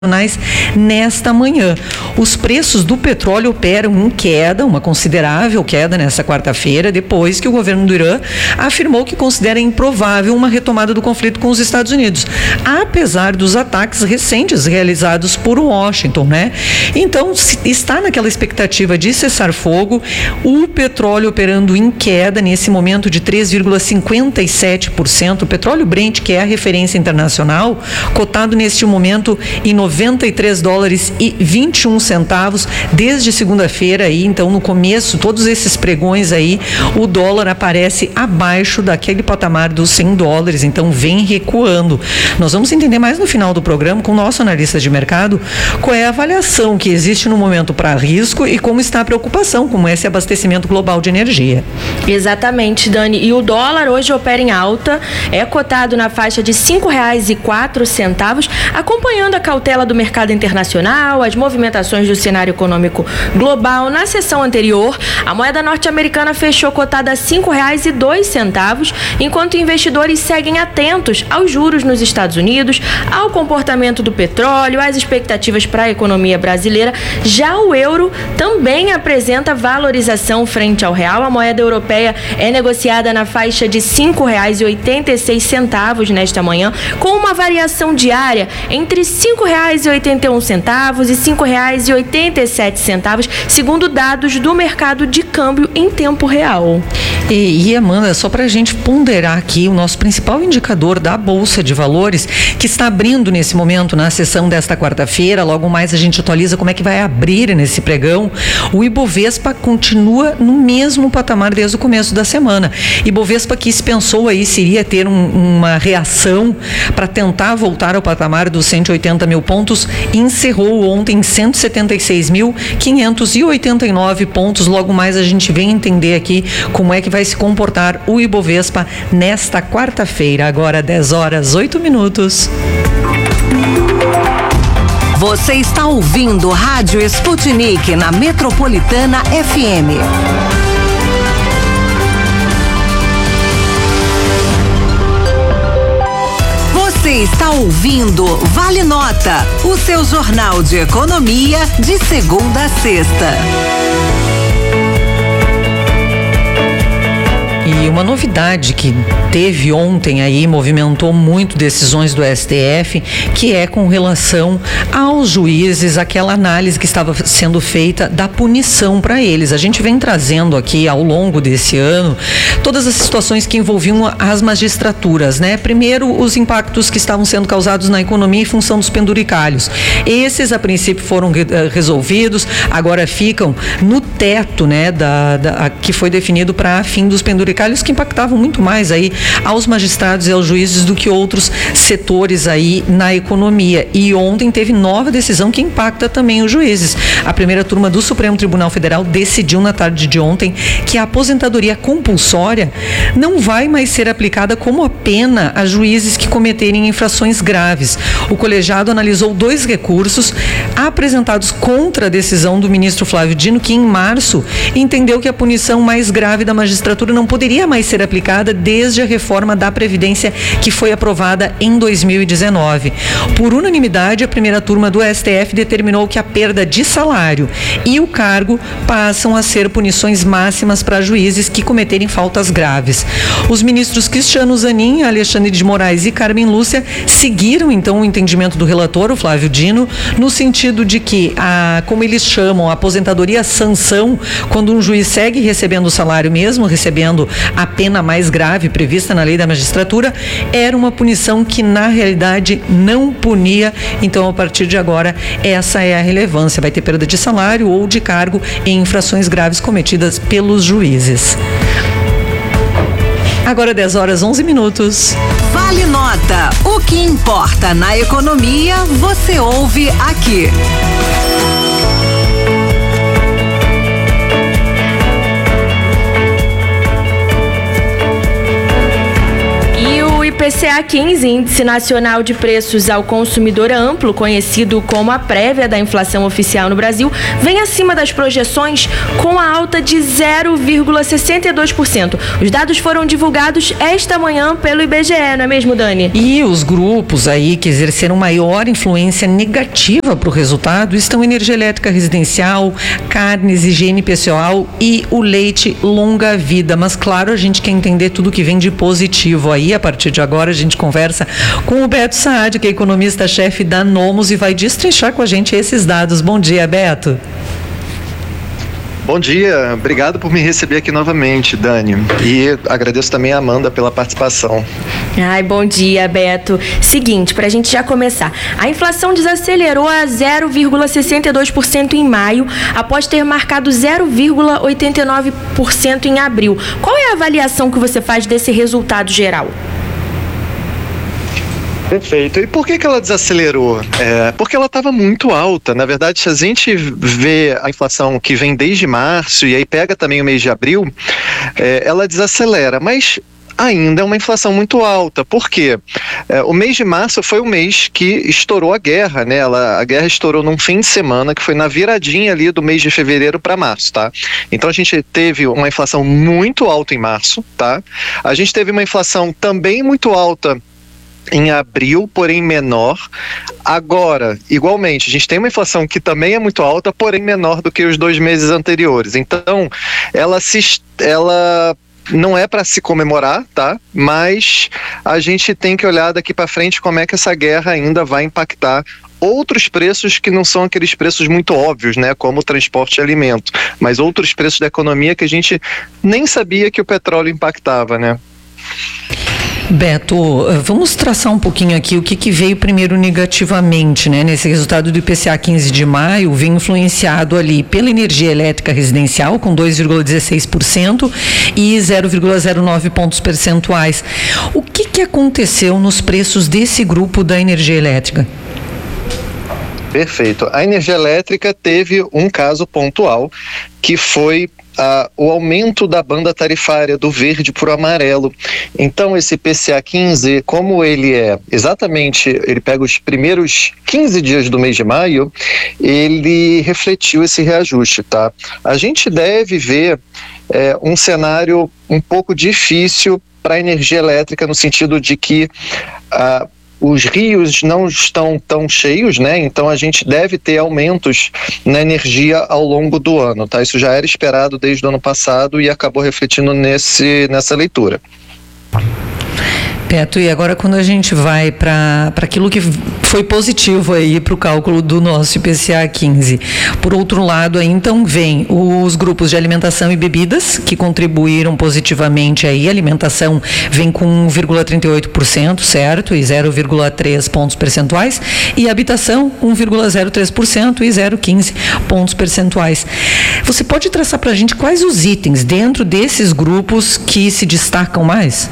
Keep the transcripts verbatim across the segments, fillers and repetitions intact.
nesta manhã. Os preços do petróleo operam em queda, uma considerável queda nesta quarta-feira, depois que o governo do Irã afirmou que considera improvável uma retomada do conflito com os Estados Unidos, apesar dos ataques recentes realizados por Washington, né? Então, está naquela expectativa de cessar fogo, o petróleo operando em queda nesse momento de três vírgula cinquenta e sete por cento, o petróleo Brent, que é a referência internacional, cotado neste momento em noventa e três dólares e vinte e um centavos desde segunda-feira aí, então no começo, todos esses pregões aí, o dólar aparece abaixo daquele patamar dos cem dólares, então vem recuando. Nós vamos entender mais no final do programa com o nosso analista de mercado qual é a avaliação que existe no momento para risco e como está a preocupação com esse abastecimento global de energia. Exatamente, Dani, e o dólar hoje opera em alta, é cotado na faixa de cinco reais e quatro centavos, acompanhando a cautela do mercado internacional, as movimentações do cenário econômico global. Na sessão anterior, a moeda norte-americana fechou cotada a cinco reais e dois centavos, enquanto investidores seguem atentos aos juros nos Estados Unidos, ao comportamento do petróleo, às expectativas para a economia brasileira. Já o euro também apresenta valorização frente ao real. A moeda europeia é negociada na faixa de cinco reais e oitenta e seis centavos nesta manhã, com uma variação diária entre cinco reais e oitenta e um centavos e cinco reais e oitenta e sete centavos, segundo dados do mercado de câmbio em tempo real. E, e Amanda, só para a gente ponderar aqui, o nosso principal indicador da Bolsa de Valores, que está abrindo nesse momento na sessão desta quarta-feira, logo mais a gente atualiza como é que vai abrir nesse pregão. O Ibovespa continua no mesmo patamar desde o começo da semana. Ibovespa que se pensou aí se iria ter um, uma reação para tentar voltar ao patamar dos cento e oitenta mil pontos, encerrou ontem em cento e setenta e seis mil quinhentos e oitenta e nove pontos. Logo mais a gente vem entender aqui como é que vai se comportar o Ibovespa nesta quarta-feira, agora dez horas, oito minutos. Você está ouvindo Rádio Sputnik na Metropolitana F M. Você está ouvindo Vale Nota, o seu jornal de economia de segunda a sexta. E uma novidade que teve ontem aí, movimentou muito decisões do S T F, que é com relação aos juízes, aquela análise que estava sendo feita da punição para eles. A gente vem trazendo aqui ao longo desse ano todas as situações que envolviam as magistraturas, né? Primeiro, os impactos que estavam sendo causados na economia em função dos penduricalhos. Esses, a princípio, foram resolvidos, agora ficam no teto, né, da, da, que foi definido para fim dos penduricalhos, que impactavam muito mais aí aos magistrados e aos juízes do que outros setores aí na economia. E ontem teve nova decisão que impacta também os juízes. A primeira turma do Supremo Tribunal Federal decidiu na tarde de ontem que a aposentadoria compulsória não vai mais ser aplicada como a pena a juízes que cometerem infrações graves. O colegiado analisou dois recursos apresentados contra a decisão do ministro Flávio Dino, que em março entendeu que a punição mais grave da magistratura não poderia mais ser aplicada desde a reforma da Previdência que foi aprovada em dois mil e dezenove. Por unanimidade, a primeira turma do S T F determinou que a perda de salário e o cargo passam a ser punições máximas para juízes que cometerem faltas graves. Os ministros Cristiano Zanin, Alexandre de Moraes e Carmen Lúcia seguiram então o entendimento do relator, o Flávio Dino, no sentido de que, a, como eles chamam, a aposentadoria sanção, quando um juiz segue recebendo o salário mesmo, recebendo a pena mais grave prevista na lei da magistratura, era uma punição que na realidade não punia. Então, a partir de agora, essa é a relevância. Vai ter perda de salário ou de cargo em infrações graves cometidas pelos juízes. Agora dez horas, onze minutos. Vale Nota. O que importa na economia, você ouve aqui. I P C A quinze, Índice Nacional de Preços ao Consumidor Amplo, conhecido como a prévia da inflação oficial no Brasil, vem acima das projeções com a alta de zero vírgula sessenta e dois por cento. Os dados foram divulgados esta manhã pelo I B G E, não é mesmo, Dani? E os grupos aí que exerceram maior influência negativa para o resultado estão energia elétrica residencial, carnes, higiene pessoal e o leite longa vida. Mas claro, a gente quer entender tudo que vem de positivo aí. A partir de agora a gente conversa com o Beto Saad, que é economista-chefe da Nomos, e vai destrinchar com a gente esses dados. Bom dia, Beto. Bom dia, obrigado por me receber aqui novamente, Dani, e agradeço também a Amanda pela participação. Ai, bom dia, Beto. Seguinte, para a gente já começar, a inflação desacelerou a zero vírgula sessenta e dois por cento em maio, após ter marcado zero vírgula oitenta e nove por cento em abril. Qual é a avaliação que você faz desse resultado geral? Perfeito. E por que que ela desacelerou? É, porque ela estava muito alta. Na verdade, se a gente vê a inflação que vem desde março e aí pega também o mês de abril, é, ela desacelera, mas ainda é uma inflação muito alta. Por quê? É, o mês de março foi o mês que estourou a guerra, né? Ela, a guerra estourou num fim de semana, que foi na viradinha ali do mês de fevereiro para março, tá? Então a gente teve uma inflação muito alta em março, tá? A gente teve uma inflação também muito alta em abril, porém menor. Agora, igualmente, a gente tem uma inflação que também é muito alta, porém menor do que os dois meses anteriores. Então, ela se... ela não é para se comemorar, tá? Mas a gente tem que olhar daqui para frente como é que essa guerra ainda vai impactar outros preços que não são aqueles preços muito óbvios, né? Como transporte e alimento, mas outros preços da economia que a gente nem sabia que o petróleo impactava, né? Beto, vamos traçar um pouquinho aqui o que, que veio primeiro negativamente, né? Nesse resultado do I P C A quinze de maio, vem influenciado ali pela energia elétrica residencial, com dois vírgula dezesseis por cento e zero vírgula zero nove pontos percentuais. O que, que aconteceu nos preços desse grupo da energia elétrica? Perfeito. A energia elétrica teve um caso pontual, que foi Uh, o aumento da banda tarifária do verde para o amarelo. Então esse I P C A quinze, como ele é exatamente, ele pega os primeiros quinze dias do mês de maio, ele refletiu esse reajuste, tá? A gente deve ver é, um cenário um pouco difícil para a energia elétrica, no sentido de que uh, os rios não estão tão cheios, né? Então a gente deve ter aumentos na energia ao longo do ano, tá? Isso já era esperado desde o ano passado e acabou refletindo nesse, nessa leitura. Beto, e agora quando a gente vai para aquilo que foi positivo aí para o cálculo do nosso I P C A quinze, por outro lado aí então vem os grupos de alimentação e bebidas que contribuíram positivamente aí. A alimentação vem com um vírgula trinta e oito por cento, certo? E zero vírgula três pontos percentuais, e habitação um vírgula zero três por cento e zero vírgula quinze pontos percentuais. Você pode traçar para a gente quais os itens dentro desses grupos que se destacam mais?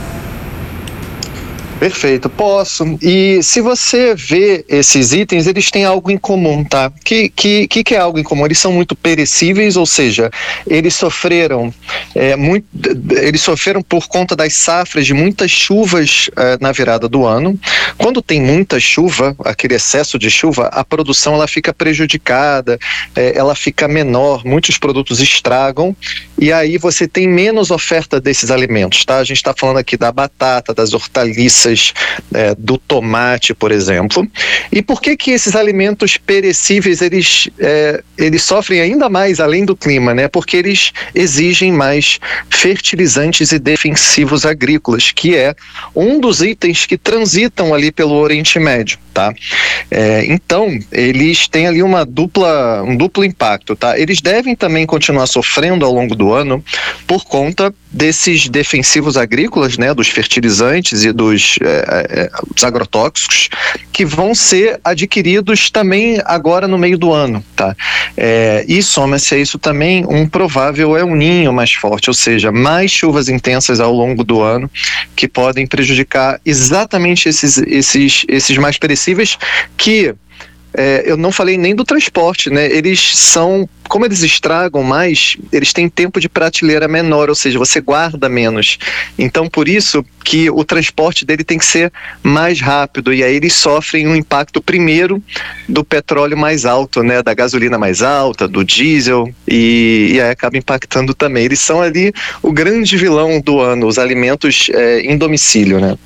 Perfeito, posso. E se você vê esses itens, eles têm algo em comum, tá? Que que, que é algo em comum? Eles são muito perecíveis, ou seja, eles sofreram é, muito, eles sofreram por conta das safras de muitas chuvas é, na virada do ano. Quando tem muita chuva, aquele excesso de chuva, a produção ela fica prejudicada, é, ela fica menor, muitos produtos estragam, e aí você tem menos oferta desses alimentos, tá? A gente está falando aqui da batata, das hortaliças, É, do tomate, por exemplo. E por que que esses alimentos perecíveis eles, é, eles sofrem ainda mais além do clima, né? Porque eles exigem mais fertilizantes e defensivos agrícolas, que é um dos itens que transitam ali pelo Oriente Médio, tá? É, então, eles têm ali uma dupla, um duplo impacto, tá? Eles devem também continuar sofrendo ao longo do ano por conta desses defensivos agrícolas, né? Dos fertilizantes e dos É, é, os agrotóxicos, que vão ser adquiridos também agora no meio do ano, tá? É, e soma-se a isso também um provável El Niño mais forte, ou seja, mais chuvas intensas ao longo do ano, que podem prejudicar exatamente esses, esses, esses mais perecíveis, que é, eu não falei nem do transporte, né? Eles são, como eles estragam mais, eles têm tempo de prateleira menor, ou seja, você guarda menos. Então, por isso que o transporte dele tem que ser mais rápido, e aí eles sofrem um impacto primeiro do petróleo mais alto, né? Da gasolina mais alta, do diesel, e, e aí acaba impactando também. Eles são ali o grande vilão do ano, os alimentos é, em domicílio, né?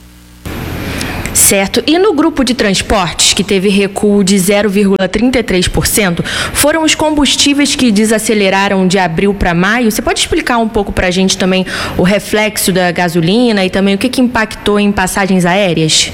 Certo. E no grupo de transportes, que teve recuo de zero vírgula trinta e três por cento, foram os combustíveis que desaceleraram de abril para maio? Você pode explicar um pouco para a gente também o reflexo da gasolina e também o que, que impactou em passagens aéreas?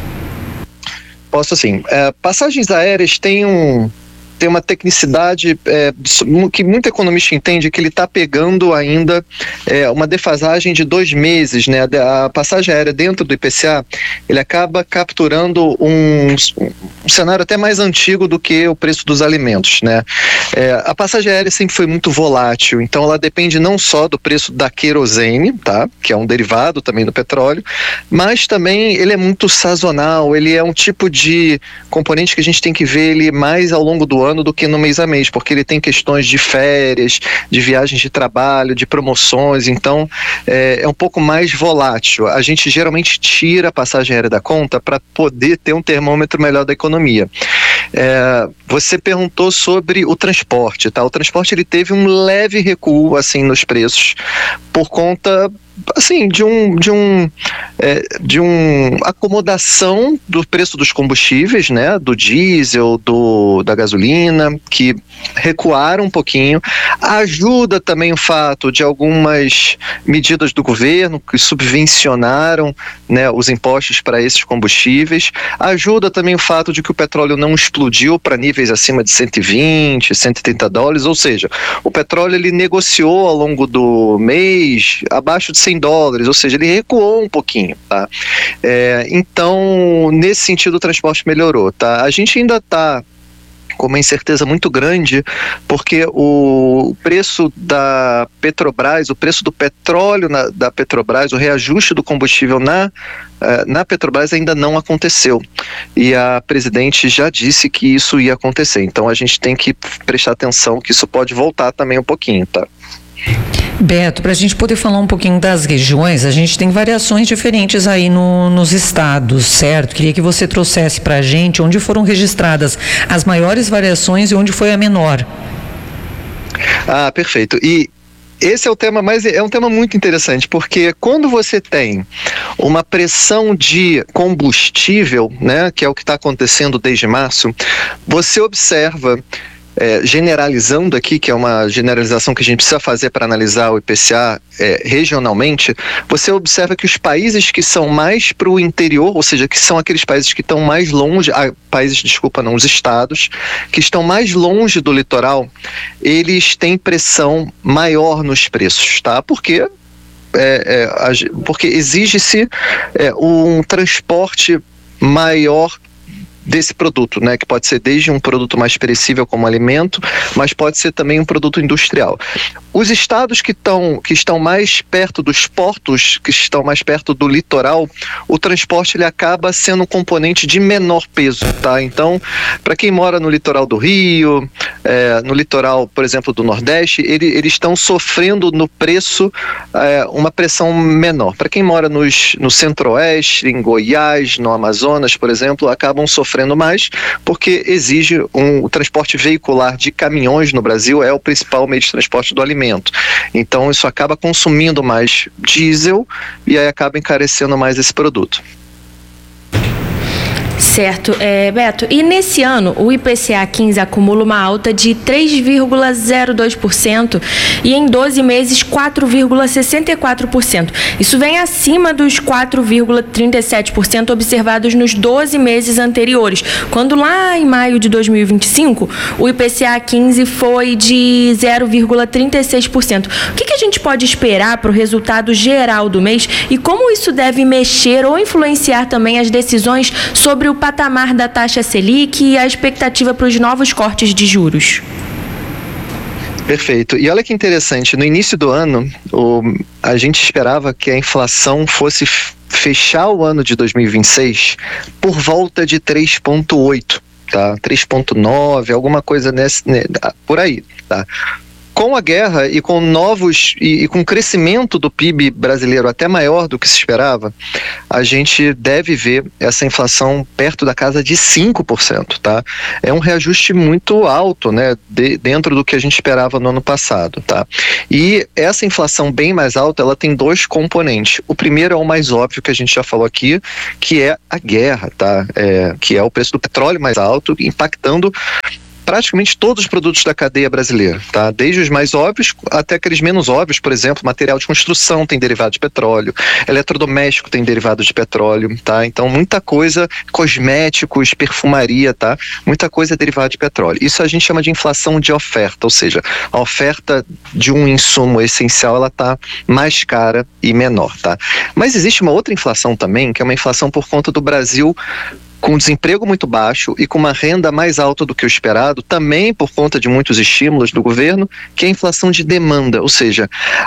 Posso sim. É, passagens aéreas têm um... tem uma tecnicidade é, que muito economista entende, que ele está pegando ainda é, uma defasagem de dois meses, né? A passagem aérea dentro do I P C A, ele acaba capturando um, um cenário até mais antigo do que o preço dos alimentos, né? É, a passagem aérea sempre foi muito volátil, então ela depende não só do preço da querosene, tá? Que é um derivado também do petróleo, mas também ele é muito sazonal, ele é um tipo de componente que a gente tem que ver ele mais ao longo do ano do que no mês a mês, porque ele tem questões de férias, de viagens de trabalho, de promoções, então é, é um pouco mais volátil. A gente geralmente tira a passagem aérea da conta para poder ter um termômetro melhor da economia. É, você perguntou sobre o transporte, tá? O transporte ele teve um leve recuo assim nos preços por conta assim, de um, de um, é, de um acomodação do preço dos combustíveis, né, do diesel, do, da gasolina, que recuaram um pouquinho. Ajuda também o fato de algumas medidas do governo que subvencionaram, né, os impostos para esses combustíveis. Ajuda também o fato de que o petróleo não explodiu para níveis acima de cento e vinte, cento e trinta dólares, ou seja, o petróleo ele negociou ao longo do mês abaixo de cem dólares, ou seja, ele recuou um pouquinho, tá? É, então, nesse sentido, o transporte melhorou, tá? A gente ainda está com uma incerteza muito grande, porque o preço da Petrobras, o preço do petróleo na, da Petrobras, o reajuste do combustível na, na Petrobras ainda não aconteceu. E a presidente já disse que isso ia acontecer. Então, a gente tem que prestar atenção que isso pode voltar também um pouquinho, tá? Beto, para a gente poder falar um pouquinho das regiões, a gente tem variações diferentes aí no, nos estados, certo? Queria que você trouxesse para a gente onde foram registradas as maiores variações e onde foi a menor. Ah, perfeito. E esse é o tema mais, é um tema muito interessante, porque quando você tem uma pressão de combustível, né, que é o que está acontecendo desde março, você observa, É, generalizando aqui, que é uma generalização que a gente precisa fazer para analisar o I P C A é, regionalmente, você observa que os países que são mais para o interior, ou seja, que são aqueles países que estão mais longe, ah, países, desculpa, não, os estados, que estão mais longe do litoral, eles têm pressão maior nos preços, tá? Porque é, é, porque exige-se é, um transporte maior desse produto, né, que pode ser desde um produto mais perecível como alimento, mas pode ser também um produto industrial. Os estados que, tão, que estão mais perto dos portos, que estão mais perto do litoral, o transporte ele acaba sendo um componente de menor peso, tá? Então, para quem mora no litoral do Rio, é, no litoral, por exemplo, do Nordeste, ele, eles estão sofrendo no preço é, uma pressão menor. Para quem mora nos, no Centro-Oeste, em Goiás, no Amazonas, por exemplo, acabam sofrendo mais, porque exige um o transporte veicular de caminhões no Brasil é o principal meio de transporte do alimento. Então isso acaba consumindo mais diesel e aí acaba encarecendo mais esse produto. Certo, é, Beto, e nesse ano o I P C A quinze acumula uma alta de três vírgula zero dois por cento e em doze meses quatro vírgula sessenta e quatro por cento. Isso vem acima dos quatro vírgula trinta e sete por cento observados nos doze meses anteriores, quando lá em maio de dois mil e vinte e cinco o I P C A quinze foi de zero vírgula trinta e seis por cento. O que, que a gente pode esperar para o resultado geral do mês e como isso deve mexer ou influenciar também as decisões sobre o patamar da taxa Selic e a expectativa para os novos cortes de juros? Perfeito. E olha que interessante, no início do ano, o, a gente esperava que a inflação fosse fechar o ano de dois mil e vinte e seis por volta de três vírgula oito. tá? três vírgula nove, alguma coisa nesse, né, por aí, tá? Com a guerra e com novos e, e com o crescimento do P I B brasileiro até maior do que se esperava, a gente deve ver essa inflação perto da casa de cinco por cento, tá? É um reajuste muito alto, né, de, dentro do que a gente esperava no ano passado, tá? E essa inflação bem mais alta, ela tem dois componentes. O primeiro é o mais óbvio que a gente já falou aqui, que é a guerra, tá? É, que é o preço do petróleo mais alto, impactando praticamente todos os produtos da cadeia brasileira, tá? Desde os mais óbvios até aqueles menos óbvios, por exemplo, material de construção tem derivado de petróleo, eletrodoméstico tem derivado de petróleo, tá? Então muita coisa, cosméticos, perfumaria, tá? Muita coisa é derivada de petróleo. Isso a gente chama de inflação de oferta, ou seja, a oferta de um insumo essencial, ela tá mais cara e menor, tá? Mas existe uma outra inflação também, que é uma inflação por conta do Brasil com desemprego muito baixo e com uma renda mais alta do que o esperado, também por conta de muitos estímulos do governo, que é a inflação de demanda, ou seja,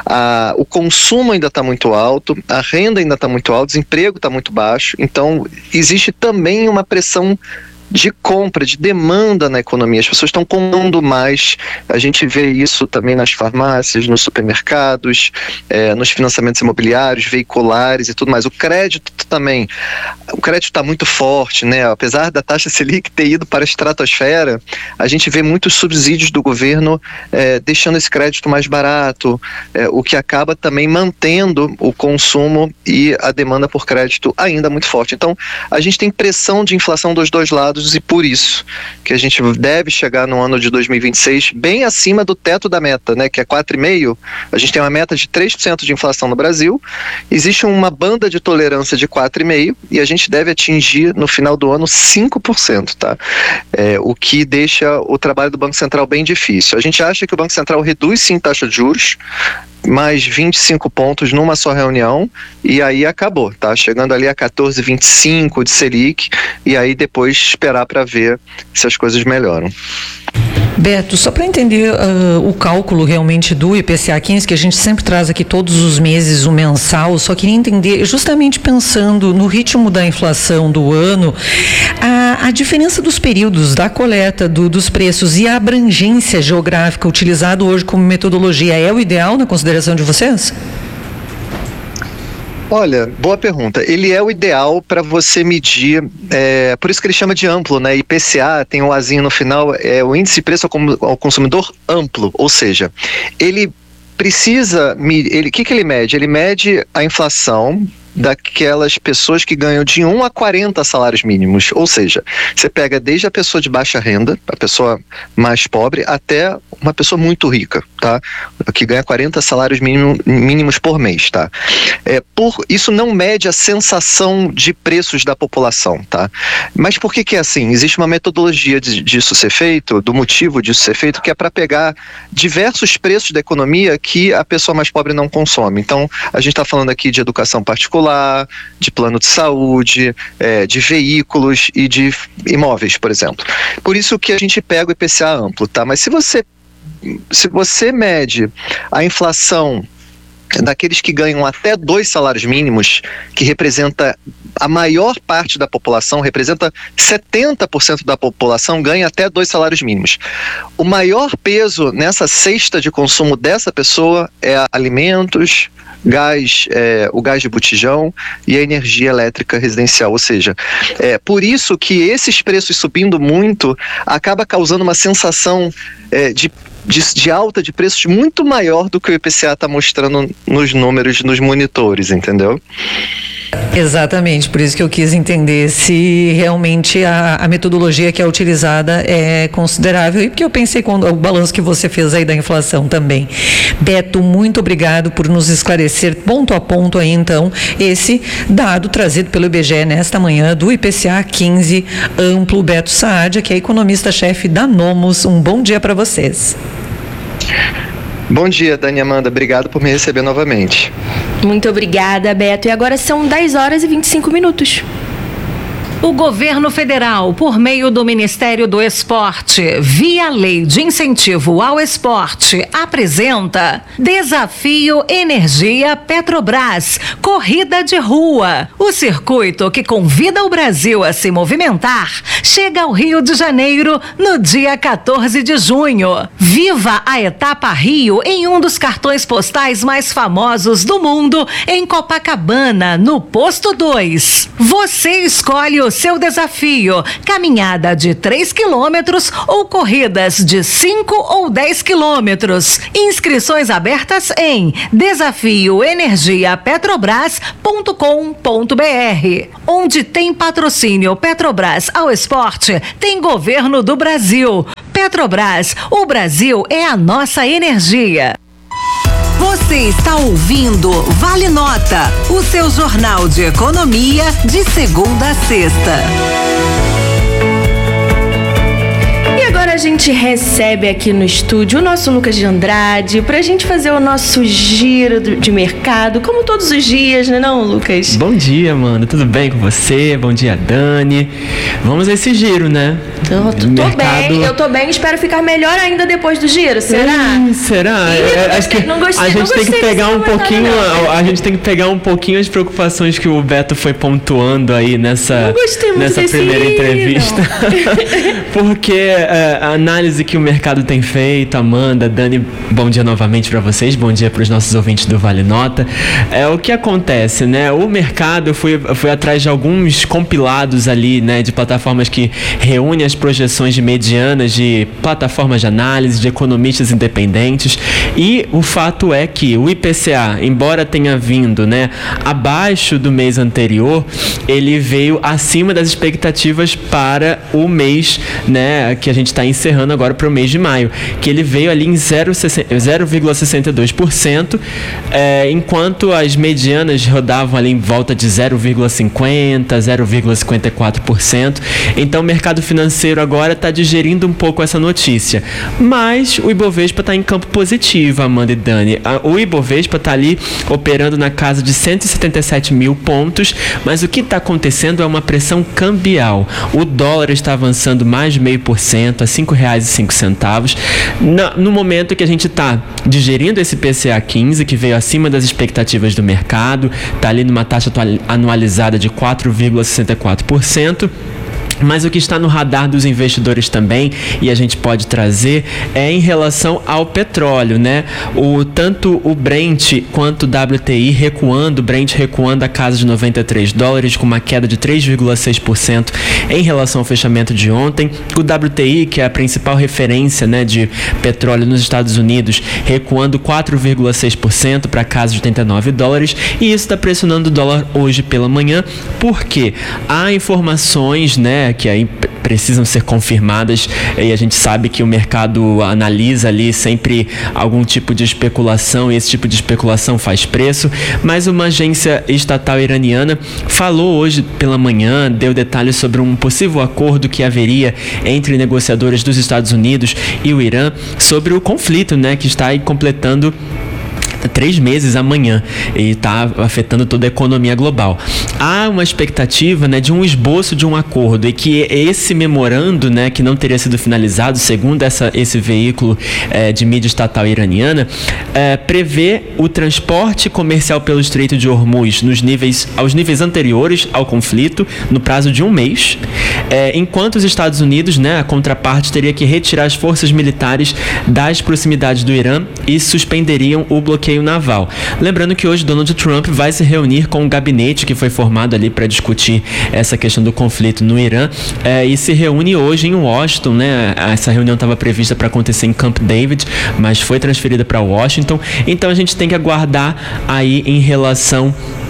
a, o consumo ainda está muito alto, a renda ainda está muito alta, o desemprego está muito baixo, então existe também uma pressão de compra, de demanda na economia. As pessoas estão comprando mais, a gente vê isso também nas farmácias, nos supermercados, é, nos financiamentos imobiliários, veiculares e tudo mais. O crédito também, o crédito está muito forte, né? Apesar da taxa Selic ter ido para a estratosfera, a gente vê muitos subsídios do governo é, deixando esse crédito mais barato, é, o que acaba também mantendo o consumo e a demanda por crédito ainda muito forte. Então, a gente tem pressão de inflação dos dois lados, e por isso que a gente deve chegar no ano de dois mil e vinte e seis bem acima do teto da meta, né, que é quatro vírgula cinco por cento. A gente tem uma meta de três por cento de inflação no Brasil, existe uma banda de tolerância de quatro vírgula cinco por cento e a gente deve atingir no final do ano cinco por cento, tá? É, o que deixa o trabalho do Banco Central bem difícil. A gente acha que o Banco Central reduz sim taxa de juros, mais vinte e cinco pontos numa só reunião, e aí acabou, tá? Chegando ali a quatorze vírgula vinte e cinco de Selic, e aí depois esperar para ver se as coisas melhoram. Beto, só para entender uh, o cálculo realmente do I P C A quinze, que a gente sempre traz aqui todos os meses o mensal, só queria entender, justamente pensando no ritmo da inflação do ano, a, a diferença dos períodos da coleta do, dos preços e a abrangência geográfica utilizado hoje como metodologia é o ideal na consideração de vocês? Olha, boa pergunta. Ele é o ideal para você medir, é, por isso que ele chama de amplo, né? I P C A tem um azinho no final, é o índice de preço ao, ao consumidor amplo, ou seja, ele precisa, ele, o que, que ele mede? Ele mede a inflação daquelas pessoas que ganham de um a quarenta salários mínimos, ou seja, você pega desde a pessoa de baixa renda, a pessoa mais pobre, até uma pessoa muito rica, tá? Que ganha quarenta salários mínimo, mínimos por mês, tá? É, por, isso não mede a sensação de preços da população, tá? Mas por que que é assim? Existe uma metodologia de, disso ser feito, do motivo disso ser feito, que é para pegar diversos preços da economia que a pessoa mais pobre não consome. Então, a gente está falando aqui de educação particular, de plano de saúde, é, de veículos e de imóveis, por exemplo. Por isso que a gente pega o I P C A amplo, tá? Mas se você, se você mede a inflação daqueles que ganham até dois salários mínimos, que representa a maior parte da população, representa setenta por cento da população ganha até dois salários mínimos. O maior peso nessa cesta de consumo dessa pessoa é alimentos, gás, é, o gás de botijão e a energia elétrica residencial, ou seja, é por isso que esses preços subindo muito acaba causando uma sensação é, de De, de alta de preços muito maior do que o I P C A está mostrando nos números, nos monitores, entendeu? Exatamente, por isso que eu quis entender se realmente a, a metodologia que é utilizada é considerável, e porque eu pensei com o balanço que você fez aí da inflação também. Beto, muito obrigado por nos esclarecer ponto a ponto aí então esse dado trazido pelo I B G E nesta manhã do I P C A quinze amplo. Beto Saadia, que é economista-chefe da Nomos, um bom dia para vocês. Bom dia, Dani Amanda. Obrigado por me receber novamente. Muito obrigada, Beto. E agora são dez horas e vinte e cinco minutos. O governo federal, por meio do Ministério do Esporte, via Lei de Incentivo ao Esporte, apresenta Desafio Energia Petrobras, Corrida de Rua. O circuito que convida o Brasil a se movimentar chega ao Rio de Janeiro no dia quatorze de junho. Viva a etapa Rio em um dos cartões postais mais famosos do mundo, em Copacabana, no Posto dois. Você escolhe o seu desafio, caminhada de três quilômetros ou corridas de cinco ou dez quilômetros. Inscrições abertas em desafio energia petrobras ponto com ponto br. Onde tem patrocínio Petrobras ao esporte, tem governo do Brasil. Petrobras, o Brasil é a nossa energia. Você está ouvindo Vale Nota, o seu jornal de economia de segunda a sexta. Agora a gente recebe aqui no estúdio o nosso Lucas de Andrade pra gente fazer o nosso giro de mercado, como todos os dias, né não, Lucas? Bom dia, mano. Tudo bem com você? Bom dia, Dani. Vamos a esse giro, né? Tô, tô, mercado... bem, eu tô bem, espero ficar melhor ainda depois do giro, será? Hum, será? Ih, é, não acho que não gostei, a gente não tem que pegar um pouquinho, a, a gente tem que pegar um pouquinho as preocupações que o Beto foi pontuando aí nessa, nessa primeira entrevista. Porque é, a análise que o mercado tem feito, Amanda, Dani, bom dia novamente para vocês, bom dia para os nossos ouvintes do Vale Nota. É o que acontece, né? O mercado foi, foi atrás de alguns compilados ali, né, de plataformas que reúnem as projeções de medianas de plataformas de análise, de economistas independentes, e o fato é que o I P C A, embora tenha vindo, né, abaixo do mês anterior, ele veio acima das expectativas para o mês, né, que a gente está encerrando agora para o mês de maio, que ele veio ali em zero vírgula sessenta e dois por cento, é, enquanto as medianas rodavam ali em volta de zero vírgula cinquenta por cento, zero vírgula cinquenta e quatro por cento. Então o mercado financeiro agora está digerindo um pouco essa notícia. Mas o Ibovespa está em campo positivo, Amanda e Dani. O Ibovespa está ali operando na casa de cento e setenta e sete mil pontos, mas o que está acontecendo é uma pressão cambial. O dólar está avançando mais de meio por cento, a cinco reais e cinco centavos. No momento que a gente está digerindo esse I P C A quinze, que veio acima das expectativas do mercado, está ali numa taxa anualizada de quatro vírgula sessenta e quatro por cento. Mas o que está no radar dos investidores também, e a gente pode trazer, é em relação ao petróleo, né? O, tanto o Brent quanto o W T I recuando, o Brent recuando a casa de noventa e três dólares, com uma queda de três vírgula seis por cento em relação ao fechamento de ontem. O W T I, que é a principal referência, né, de petróleo nos Estados Unidos, recuando quatro vírgula seis por cento para a casa de oitenta e nove dólares, e isso está pressionando o dólar hoje pela manhã, porque há informações, né, que aí precisam ser confirmadas, e a gente sabe que o mercado analisa ali sempre algum tipo de especulação, e esse tipo de especulação faz preço, mas uma agência estatal iraniana falou hoje pela manhã, deu detalhes sobre um possível acordo que haveria entre negociadores dos Estados Unidos e o Irã sobre o conflito, né, que está aí completando três meses amanhã e está afetando toda a economia global. Há uma expectativa, né, de um esboço de um acordo, e que esse memorando, né, que não teria sido finalizado, segundo essa, esse veículo eh, de mídia estatal iraniana, eh, prevê o transporte comercial pelo Estreito de Hormuz nos níveis, aos níveis anteriores ao conflito, no prazo de um mês, eh, enquanto os Estados Unidos, né, a contraparte, teria que retirar as forças militares das proximidades do Irã e suspenderiam o bloqueio naval. Lembrando que hoje Donald Trump vai se reunir com o gabinete que foi formado ali para discutir essa questão do conflito no Irã, é, e se reúne hoje em Washington, né? Essa reunião estava prevista para acontecer em Camp David, mas foi transferida para Washington. Então a gente tem que aguardar aí em relação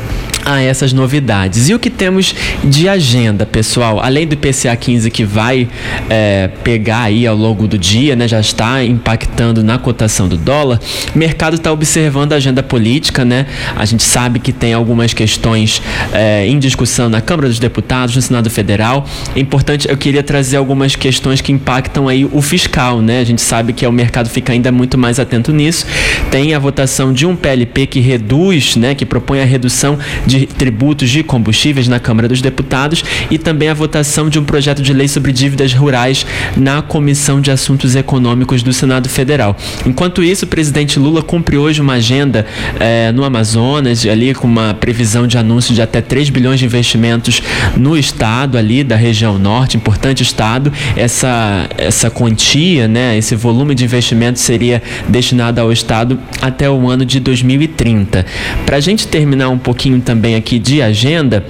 a essas novidades. E o que temos de agenda, pessoal? Além do I P C A quinze, que vai é, pegar aí ao longo do dia, né, já está impactando na cotação do dólar, o mercado está observando a agenda política, né? A gente sabe que tem algumas questões é, em discussão na Câmara dos Deputados, no Senado Federal. É importante, eu queria trazer algumas questões que impactam aí o fiscal, né? A gente sabe que o mercado fica ainda muito mais atento nisso. Tem a votação de um P L P que reduz, né, que propõe a redução de tributos de combustíveis na Câmara dos Deputados e também a votação de um projeto de lei sobre dívidas rurais na Comissão de Assuntos Econômicos do Senado Federal. Enquanto isso, o presidente Lula cumpre hoje uma agenda eh, no Amazonas, ali com uma previsão de anúncio de até três bilhões de investimentos no estado ali da região norte, importante estado. Essa, essa quantia, né, esse volume de investimento seria destinado ao estado até o ano de dois mil e trinta. Para a gente terminar um pouquinho também aqui de agenda,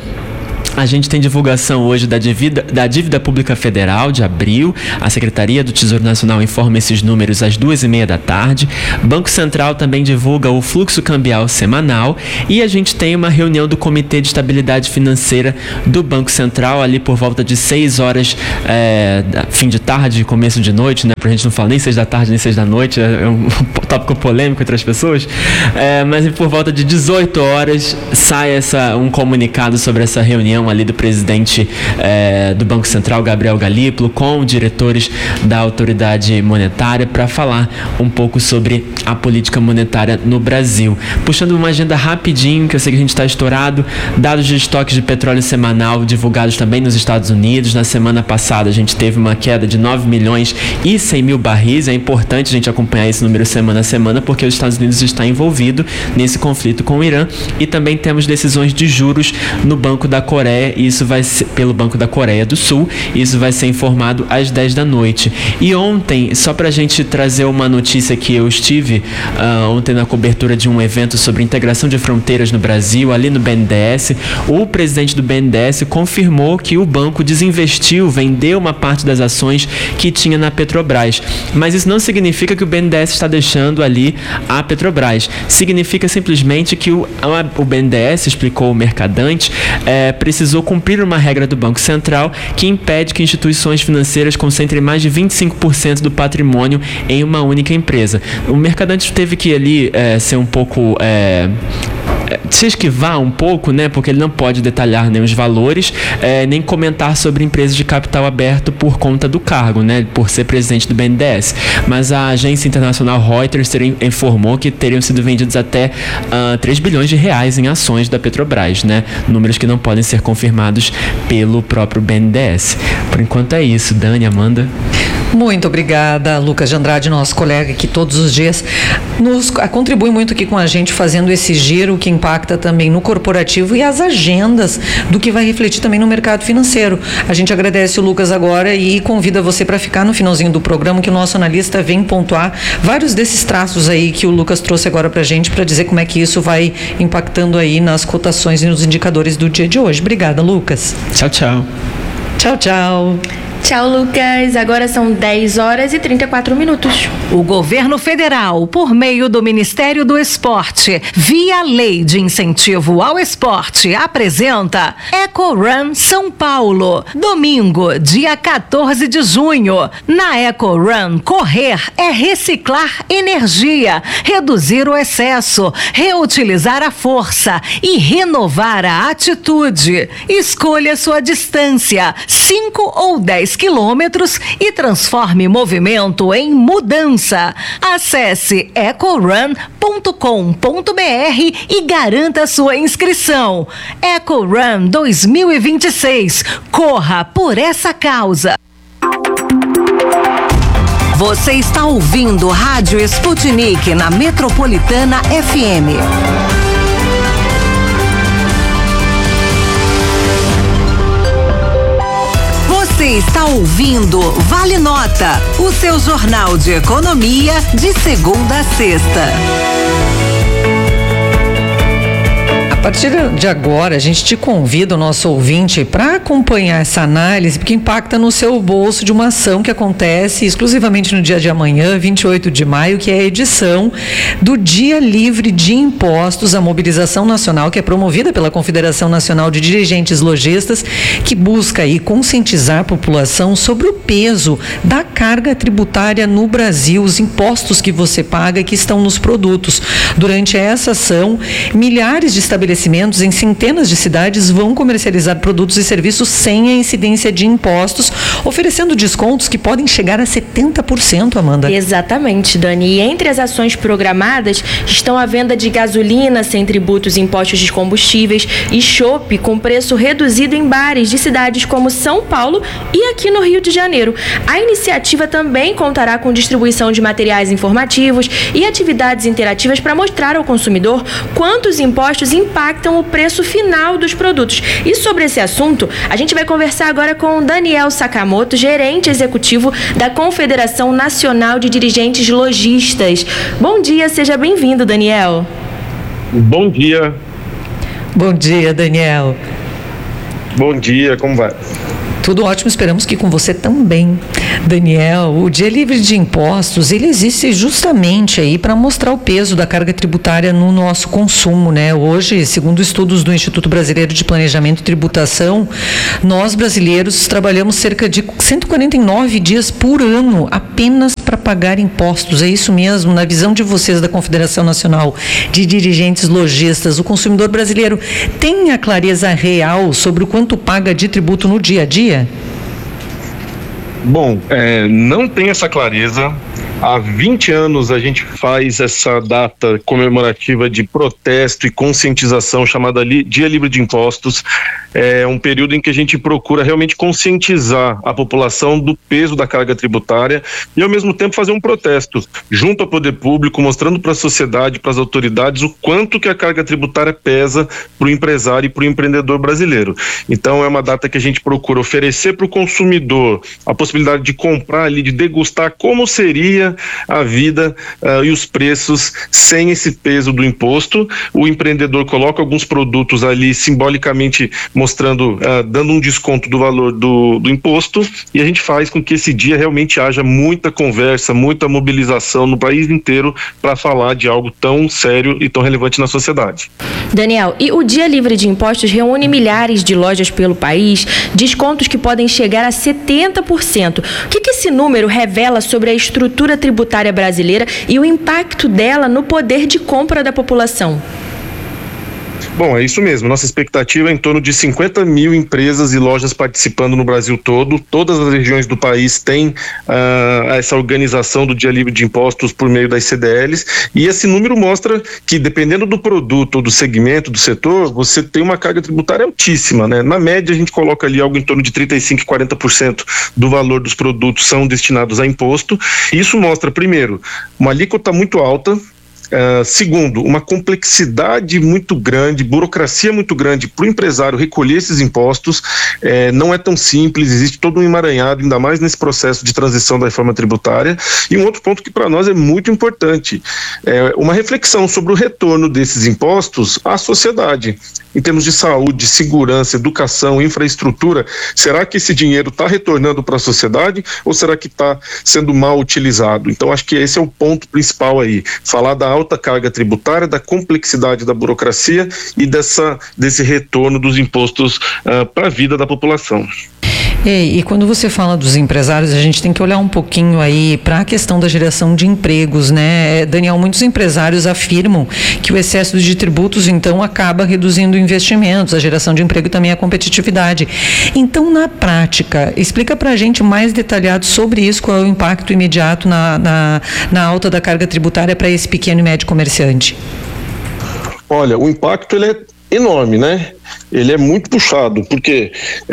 a gente tem divulgação hoje da dívida, da dívida pública federal de abril. A Secretaria do Tesouro Nacional informa esses números às duas e meia da tarde. Banco Central também divulga o fluxo cambial semanal e a gente tem uma reunião do Comitê de Estabilidade Financeira do Banco Central ali por volta de seis horas, é, fim de tarde, começo de noite, né? Pra gente não falar nem seis da tarde nem seis da noite, é um tópico polêmico entre as pessoas. É, mas por volta de dezoito horas sai essa, um comunicado sobre essa reunião ali do presidente eh, do Banco Central, Gabriel Galípolo, com diretores da autoridade monetária para falar um pouco sobre a política monetária no Brasil. Puxando uma agenda rapidinho, que eu sei que a gente está estourado, dados de estoques de petróleo semanal divulgados também nos Estados Unidos. Na semana passada a gente teve uma queda de nove milhões e cem mil barris. É importante a gente acompanhar esse número semana a semana, porque os Estados Unidos está envolvido nesse conflito com o Irã. E também temos decisões de juros no Banco da Coreia. Isso vai ser pelo Banco da Coreia do Sul. Isso vai ser informado às dez da noite. E ontem, só para a gente trazer uma notícia que eu estive uh, ontem na cobertura de um evento sobre integração de fronteiras no Brasil, ali no B N D E S, o presidente do B N D E S confirmou que o banco desinvestiu, vendeu uma parte das ações que tinha na Petrobras. Mas isso não significa que o B N D E S está deixando ali a Petrobras. Significa simplesmente que o, a, o B N D E S, explicou o Mercadante, é, precisou cumprir uma regra do Banco Central que impede que instituições financeiras concentrem mais de vinte e cinco por cento do patrimônio em uma única empresa. O Mercadante teve que ali é, ser um pouco... É, se esquivar um pouco, né, porque ele não pode detalhar nem os valores, é, nem comentar sobre empresas de capital aberto por conta do cargo, né, por ser presidente do B N D E S. Mas a agência internacional Reuters informou que teriam sido vendidos até uh, três bilhões de reais em ações da Petrobras, né, números que não podem ser confirmados pelo próprio B N D E S. Por enquanto é isso. Dani, Amanda. Muito obrigada, Lucas de Andrade, nosso colega que todos os dias nos contribui muito aqui com a gente, fazendo esse giro que impacta também no corporativo e as agendas do que vai refletir também no mercado financeiro. A gente agradece o Lucas agora e convida você para ficar no finalzinho do programa, que o nosso analista vem pontuar vários desses traços aí que o Lucas trouxe agora para a gente, para dizer como é que isso vai impactando aí nas cotações e nos indicadores do dia de hoje. Obrigada, Lucas. Tchau, tchau. Tchau, tchau. Tchau, Lucas. Agora são dez horas e trinta e quatro minutos. O governo federal, por meio do Ministério do Esporte, via Lei de Incentivo ao Esporte, apresenta EcoRun São Paulo. Domingo, dia quatorze de junho. Na EcoRun, correr é reciclar energia, reduzir o excesso, reutilizar a força e renovar a atitude. Escolha sua distância, cinco ou dez quilômetros, e transforme movimento em mudança. Acesse ecorun ponto com ponto br e garanta sua inscrição. EcoRun dois mil e vinte e seis. Corra por essa causa. Você está ouvindo Rádio Sputnik na Metropolitana F M. Você está ouvindo Vale Nota, o seu jornal de economia de segunda a sexta. A partir de agora, a gente te convida, o nosso ouvinte, para acompanhar essa análise, porque impacta no seu bolso, de uma ação que acontece exclusivamente no dia de amanhã, vinte e oito de maio, que é a edição do Dia Livre de Impostos, a mobilização nacional que é promovida pela Confederação Nacional de Dirigentes Lojistas, que busca aí conscientizar a população sobre o peso da carga tributária no Brasil, os impostos que você paga e que estão nos produtos. Durante essa ação, milhares de estabelecimentos estabelecimentos em centenas de cidades vão comercializar produtos e serviços sem a incidência de impostos, oferecendo descontos que podem chegar a setenta por cento, Amanda. Exatamente, Dani. E entre as ações programadas estão a venda de gasolina sem tributos e impostos de combustíveis e chopp com preço reduzido em bares de cidades como São Paulo e aqui no Rio de Janeiro. A iniciativa também contará com distribuição de materiais informativos e atividades interativas para mostrar ao consumidor quantos impostos impactam o preço final dos produtos. E sobre esse assunto, a gente vai conversar agora com Daniel Sakamoto, gerente executivo da Confederação Nacional de Dirigentes Lojistas. Bom dia, seja bem-vindo, Daniel. Bom dia. Bom dia, Daniel. Bom dia, como vai? Tudo ótimo, esperamos que com você também. Daniel, o Dia Livre de Impostos, ele existe justamente aí para mostrar o peso da carga tributária no nosso consumo, né? Hoje, segundo estudos do Instituto Brasileiro de Planejamento e Tributação, nós brasileiros trabalhamos cerca de cento e quarenta e nove dias por ano apenas para pagar impostos. É isso mesmo? Na visão de vocês da Confederação Nacional de Dirigentes Lojistas, o consumidor brasileiro tem a clareza real sobre o quanto paga de tributo no dia a dia? Bom, é, não tem essa clareza. Há vinte anos a gente faz essa data comemorativa de protesto e conscientização chamada Dia Livre de Impostos. É um período em que a gente procura realmente conscientizar a população do peso da carga tributária e ao mesmo tempo fazer um protesto junto ao poder público, mostrando para a sociedade, para as autoridades o quanto que a carga tributária pesa para o empresário e para o empreendedor brasileiro. Então é uma data que a gente procura oferecer para o consumidor a possibilidade de comprar ali, de degustar como seria a vida uh, e os preços sem esse peso do imposto. O empreendedor coloca alguns produtos ali simbolicamente mostrando, uh, dando um desconto do valor do, do imposto, e a gente faz com que esse dia realmente haja muita conversa, muita mobilização no país inteiro para falar de algo tão sério e tão relevante na sociedade. Daniel, e o Dia Livre de Impostos reúne milhares de lojas pelo país, descontos que podem chegar a setenta por cento. O que, que esse número revela sobre a estrutura tributária brasileira e o impacto dela no poder de compra da população? Bom, é isso mesmo. Nossa expectativa é em torno de cinquenta mil empresas e lojas participando no Brasil todo. Todas as regiões do país têm uh, essa organização do Dia Livre de Impostos por meio das C D Ls, e esse número mostra que, dependendo do produto ou do segmento, do setor, você tem uma carga tributária altíssima, né? Na média, a gente coloca ali algo em torno de trinta e cinco por cento, quarenta por cento do valor dos produtos são destinados a imposto. Isso mostra, primeiro, uma alíquota muito alta. Uh, segundo, uma complexidade muito grande, burocracia muito grande para o empresário recolher esses impostos. Eh, não é tão simples, existe todo um emaranhado, ainda mais nesse processo de transição da reforma tributária. E um outro ponto que para nós é muito importante, é uma reflexão sobre o retorno desses impostos à sociedade, em termos de saúde, segurança, educação, infraestrutura. Será que esse dinheiro está retornando para a sociedade ou será que está sendo mal utilizado? Então acho que esse é o ponto principal aí, falar da alta carga tributária, da complexidade da burocracia e dessa, desse retorno dos impostos uh, para a vida da população. E, e quando você fala dos empresários, a gente tem que olhar um pouquinho aí para a questão da geração de empregos, né? Daniel, muitos empresários afirmam que o excesso de tributos, então, acaba reduzindo investimentos, a geração de emprego e também a competitividade. Então, na prática, explica para a gente mais detalhado sobre isso, qual é o impacto imediato na, na, na alta da carga tributária para esse pequeno e médio comerciante. Olha, o impacto ele é enorme, né? Ele é muito puxado, porque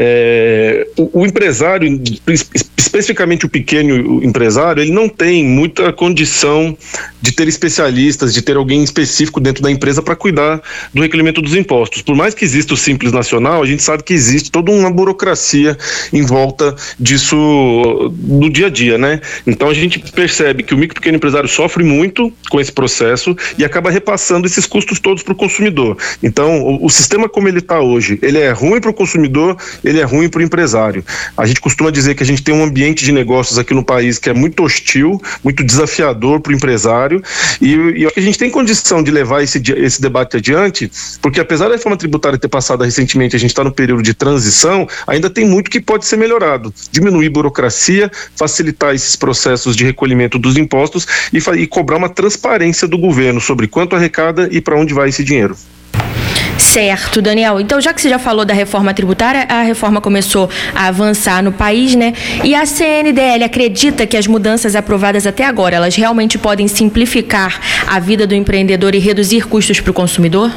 é, o, o empresário, especificamente o pequeno empresário, ele não tem muita condição de ter especialistas, de ter alguém específico dentro da empresa para cuidar do recolhimento dos impostos. Por mais que exista o Simples Nacional, a gente sabe que existe toda uma burocracia em volta disso no dia a dia, né? Então a gente percebe que o micro e pequeno empresário sofre muito com esse processo e acaba repassando esses custos todos para o consumidor. Então o, o sistema como ele está hoje, ele é ruim para o consumidor, ele é ruim para o empresário. A gente costuma dizer que a gente tem um ambiente de negócios aqui no país que é muito hostil, muito desafiador para o empresário, e, e a gente tem condição de levar esse, esse debate adiante, porque apesar da reforma tributária ter passado recentemente, a gente está no período de transição, ainda tem muito que pode ser melhorado. Diminuir burocracia, facilitar esses processos de recolhimento dos impostos e, e cobrar uma transparência do governo sobre quanto arrecada e para onde vai esse dinheiro. Certo, Daniel. Então, já que você já falou da reforma tributária, a reforma começou a avançar no país, né? E a C N D L acredita que as mudanças aprovadas até agora, elas realmente podem simplificar a vida do empreendedor e reduzir custos para o consumidor?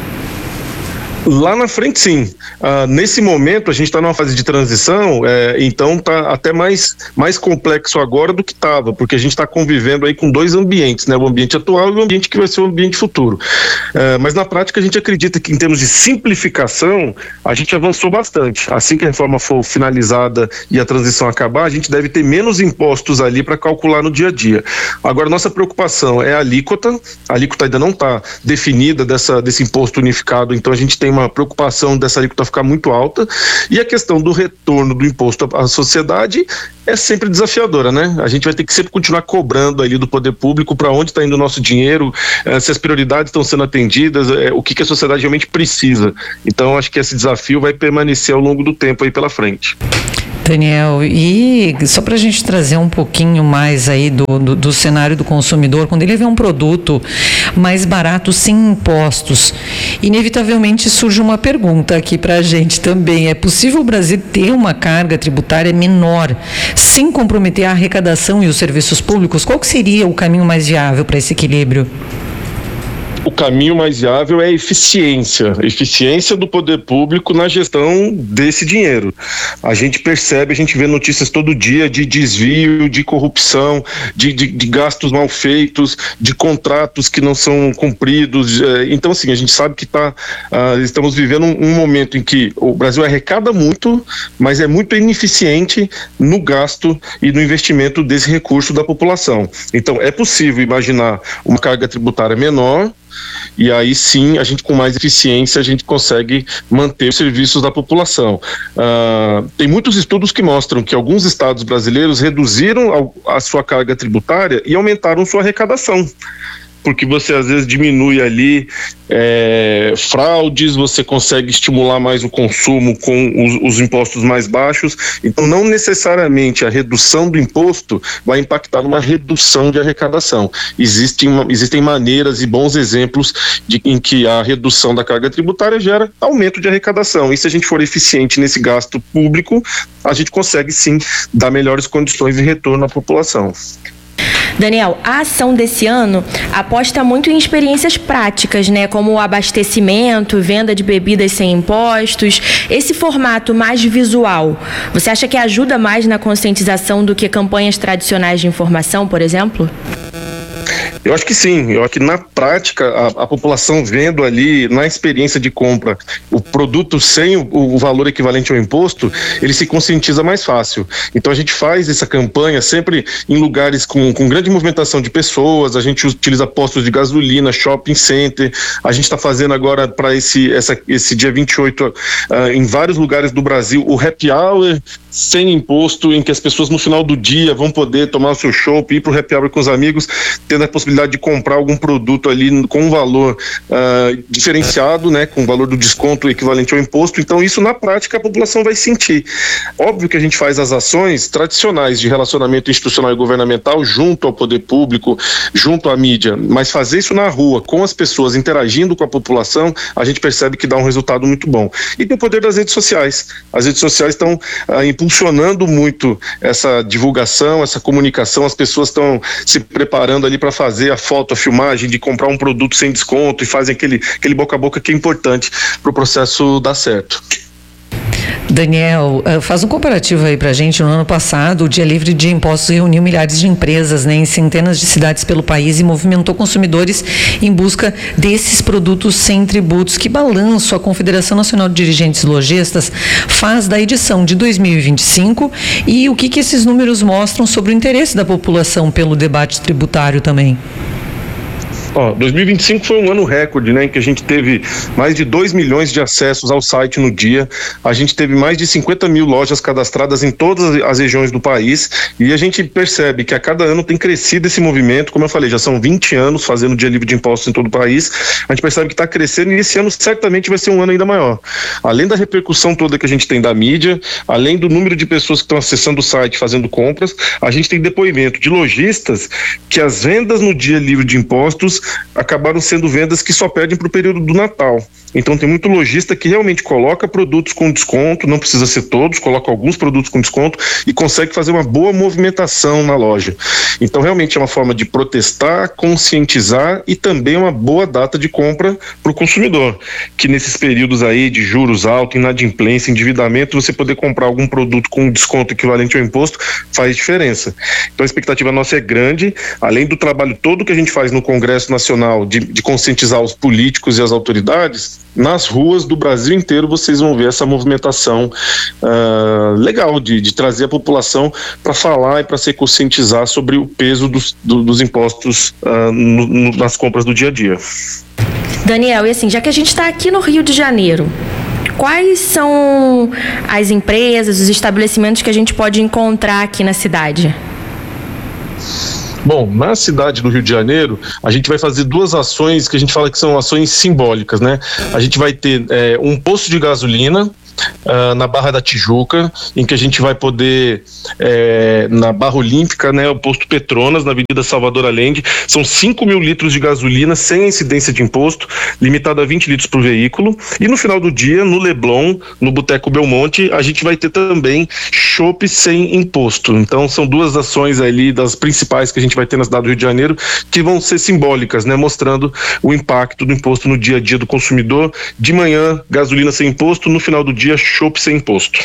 Lá na frente, sim. Ah, nesse momento, a gente está numa fase de transição, é, então está até mais, mais complexo agora do que estava, porque a gente está convivendo aí com dois ambientes, né? O ambiente atual e o ambiente que vai ser o ambiente futuro. É, mas na prática, a gente acredita que em termos de simplificação, a gente avançou bastante. Assim que a reforma for finalizada e a transição acabar, a gente deve ter menos impostos ali para calcular no dia a dia. Agora, nossa preocupação é a alíquota. A alíquota ainda não está definida dessa, desse imposto unificado, então a gente tem uma preocupação dessa alíquota ficar muito alta, e a questão do retorno do imposto à sociedade é sempre desafiadora, né? A gente vai ter que sempre continuar cobrando ali do poder público para onde está indo o nosso dinheiro, eh, se as prioridades estão sendo atendidas, eh, o que, que a sociedade realmente precisa. Então, acho que esse desafio vai permanecer ao longo do tempo aí pela frente. Daniel, e só para a gente trazer um pouquinho mais aí do, do, do cenário do consumidor, quando ele vê um produto mais barato sem impostos, inevitavelmente surge uma pergunta aqui para a gente também: é possível o Brasil ter uma carga tributária menor sem comprometer a arrecadação e os serviços públicos? Qual que seria o caminho mais viável para esse equilíbrio? O caminho mais viável é a eficiência, a eficiência do poder público na gestão desse dinheiro. A gente percebe, a gente vê notícias todo dia de desvio, de corrupção, de, de, de gastos mal feitos, de contratos que não são cumpridos. Então, assim, a gente sabe que tá, uh, estamos vivendo um, um momento em que o Brasil arrecada muito, mas é muito ineficiente no gasto e no investimento desse recurso da população. Então, é possível imaginar uma carga tributária menor, e aí sim, a gente com mais eficiência, a gente consegue manter os serviços da população. Uh, tem muitos estudos que mostram que alguns estados brasileiros reduziram a, a sua carga tributária e aumentaram sua arrecadação, porque você às vezes diminui ali é, fraudes, você consegue estimular mais o consumo com os, os impostos mais baixos. Então, não necessariamente a redução do imposto vai impactar numa redução de arrecadação. Existem, existem maneiras e bons exemplos de, em que a redução da carga tributária gera aumento de arrecadação. E se a gente for eficiente nesse gasto público, a gente consegue sim dar melhores condições de retorno à população. Daniel, a ação desse ano aposta muito em experiências práticas, né? Como o abastecimento, venda de bebidas sem impostos. Esse formato mais visual, você acha que ajuda mais na conscientização do que campanhas tradicionais de informação, por exemplo? Eu acho que sim, eu acho que na prática a, a população vendo ali na experiência de compra o produto sem o, o valor equivalente ao imposto, ele se conscientiza mais fácil. Então a gente faz essa campanha sempre em lugares com, com grande movimentação de pessoas, a gente utiliza postos de gasolina, shopping center, a gente está fazendo agora para esse, essa, esse dia vinte e oito uh, em vários lugares do Brasil o happy hour sem imposto, em que as pessoas no final do dia vão poder tomar o seu chopp, ir para o happy hour com os amigos, tendo a possibilidade de comprar algum produto ali com um valor uh, diferenciado, né, com o valor do desconto equivalente ao imposto. Então isso na prática a população vai sentir. Óbvio que a gente faz as ações tradicionais de relacionamento institucional e governamental junto ao poder público, junto à mídia, mas fazer isso na rua, com as pessoas, interagindo com a população, a gente percebe que dá um resultado muito bom. E tem o poder das redes sociais. As redes sociais estão uh, impulsionando muito essa divulgação, essa comunicação, as pessoas estão se preparando ali para fazer a foto, a filmagem, de comprar um produto sem desconto e fazem aquele, aquele boca a boca que é importante para o processo dar certo. Daniel, faz um comparativo aí pra gente. No ano passado, o Dia Livre de Impostos reuniu milhares de empresas, né, em centenas de cidades pelo país e movimentou consumidores em busca desses produtos sem tributos. Que balanço a Confederação Nacional de Dirigentes Lojistas faz da edição de dois mil e vinte e cinco e o que, que esses números mostram sobre o interesse da população pelo debate tributário também? Ó, dois mil e vinte e cinco foi um ano recorde, né, em que a gente teve mais de dois milhões de acessos ao site no dia, a gente teve mais de cinquenta mil lojas cadastradas em todas as regiões do país e a gente percebe que a cada ano tem crescido esse movimento. Como eu falei, já são vinte anos fazendo Dia Livre de Impostos em todo o país, a gente percebe que está crescendo e esse ano certamente vai ser um ano ainda maior. Além da repercussão toda que a gente tem da mídia, além do número de pessoas que estão acessando o site fazendo compras, a gente tem depoimento de lojistas que as vendas no Dia Livre de Impostos acabaram sendo vendas que só perdem para o período do Natal. Então tem muito lojista que realmente coloca produtos com desconto, não precisa ser todos, coloca alguns produtos com desconto e consegue fazer uma boa movimentação na loja. Então realmente é uma forma de protestar, conscientizar e também uma boa data de compra para o consumidor, que nesses períodos aí de juros altos, inadimplência, endividamento, você poder comprar algum produto com desconto equivalente ao imposto faz diferença. Então a expectativa nossa é grande, além do trabalho todo que a gente faz no Congresso Nacional de, de conscientizar os políticos e as autoridades, nas ruas do Brasil inteiro vocês vão ver essa movimentação uh, legal de, de trazer a população para falar e para se conscientizar sobre o peso dos, do, dos impostos uh, no, no, nas compras do dia a dia. Daniel, e assim, já que a gente está aqui no Rio de Janeiro, quais são as empresas, os estabelecimentos que a gente pode encontrar aqui na cidade? Bom, na cidade do Rio de Janeiro, a gente vai fazer duas ações que a gente fala que são ações simbólicas, né? A gente vai ter é, um posto de gasolina Uh, na Barra da Tijuca, em que a gente vai poder, é, na Barra Olímpica, né, o posto Petronas, na Avenida Salvador Allende, são cinco mil litros de gasolina sem incidência de imposto, limitado a vinte litros por veículo, e no final do dia, no Leblon, no Boteco Belmonte, a gente vai ter também chopp sem imposto. Então são duas ações ali das principais que a gente vai ter na cidade do Rio de Janeiro, que vão ser simbólicas, né, mostrando o impacto do imposto no dia a dia do consumidor. De manhã, gasolina sem imposto, no final do dia, chopp sem imposto.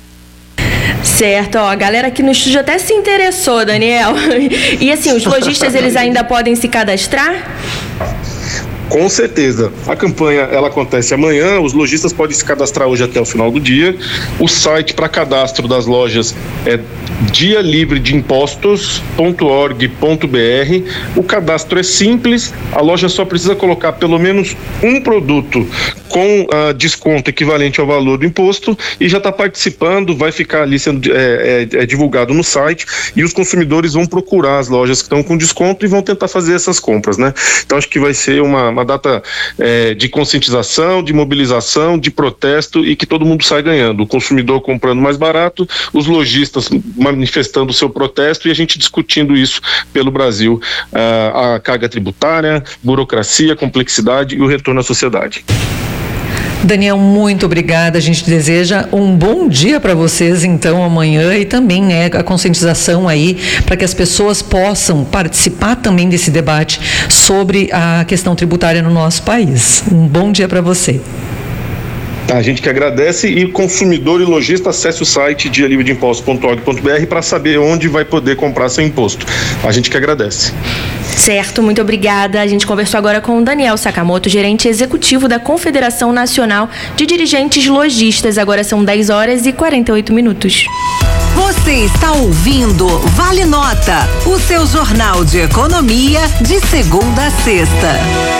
Certo, ó, a galera aqui no estúdio até se interessou, Daniel. E assim, os lojistas, eles ainda podem se cadastrar? Com certeza. A campanha ela acontece amanhã, os lojistas podem se cadastrar hoje até o final do dia. O site para cadastro das lojas é dia livre de impostos ponto org ponto br. O cadastro é simples, a loja só precisa colocar pelo menos um produto com uh, desconto equivalente ao valor do imposto e já está participando, vai ficar ali sendo é, é, é divulgado no site e os consumidores vão procurar as lojas que estão com desconto e vão tentar fazer essas compras, né? Então acho que vai ser uma, uma data é, de conscientização, de mobilização, de protesto e que todo mundo sai ganhando. O consumidor comprando mais barato, os lojistas manifestando o seu protesto e a gente discutindo isso pelo Brasil, uh, a carga tributária, burocracia, complexidade e o retorno à sociedade. Daniel, muito obrigada. A gente deseja um bom dia para vocês, então, amanhã e também, né, a conscientização aí para que as pessoas possam participar também desse debate sobre a questão tributária no nosso país. Um bom dia para você. A gente que agradece e consumidor e lojista acesse o site dia livre de impostos ponto org ponto br para saber onde vai poder comprar seu imposto. A gente que agradece. Certo, muito obrigada. A gente conversou agora com o Daniel Sakamoto, gerente executivo da Confederação Nacional de Dirigentes Lojistas. Agora são dez horas e quarenta e oito minutos. Você está ouvindo Vale Nota, o seu jornal de economia de segunda a sexta.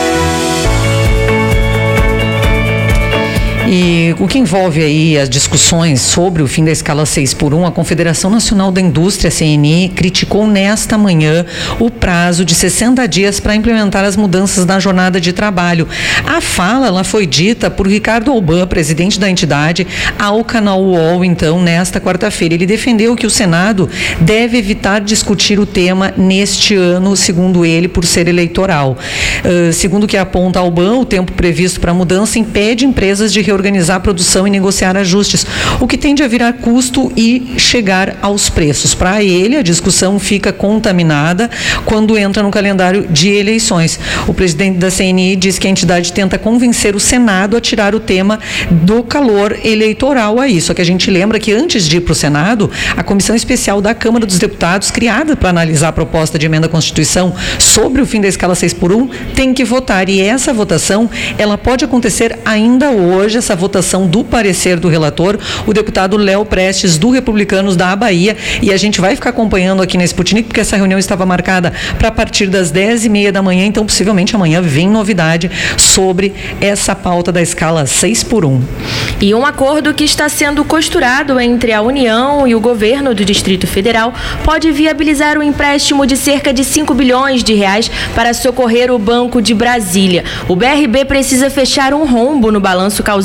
E o que envolve aí as discussões sobre o fim da escala seis por um, a Confederação Nacional da Indústria, C N I, criticou nesta manhã o prazo de sessenta dias para implementar as mudanças na jornada de trabalho. A fala ela foi dita por Ricardo Alban, presidente da entidade, ao canal U O L, então, nesta quarta-feira. Ele defendeu que o Senado deve evitar discutir o tema neste ano, segundo ele, por ser eleitoral. Uh, segundo o que aponta Alban, o tempo previsto para a mudança impede empresas de reorganizar a produção e negociar ajustes, o que tende a virar custo e chegar aos preços. Para ele, a discussão fica contaminada quando entra no calendário de eleições. O presidente da C N I diz que a entidade tenta convencer o Senado a tirar o tema do calor eleitoral aí. Só que a gente lembra que antes de ir para o Senado, a Comissão Especial da Câmara dos Deputados, criada para analisar a proposta de emenda à Constituição sobre o fim da escala seis por um, tem que votar. E essa votação, ela pode acontecer ainda hoje, essa votação do parecer do relator, o deputado Léo Prestes, do Republicanos da Bahia, e a gente vai ficar acompanhando aqui na Sputnik, porque essa reunião estava marcada para a partir das dez e meia da manhã, então possivelmente amanhã vem novidade sobre essa pauta da escala seis por um. E um acordo que está sendo costurado entre a União e o governo do Distrito Federal pode viabilizar um empréstimo de cerca de cinco bilhões de reais para socorrer o Banco de Brasília. O B R B precisa fechar um rombo no balanço causado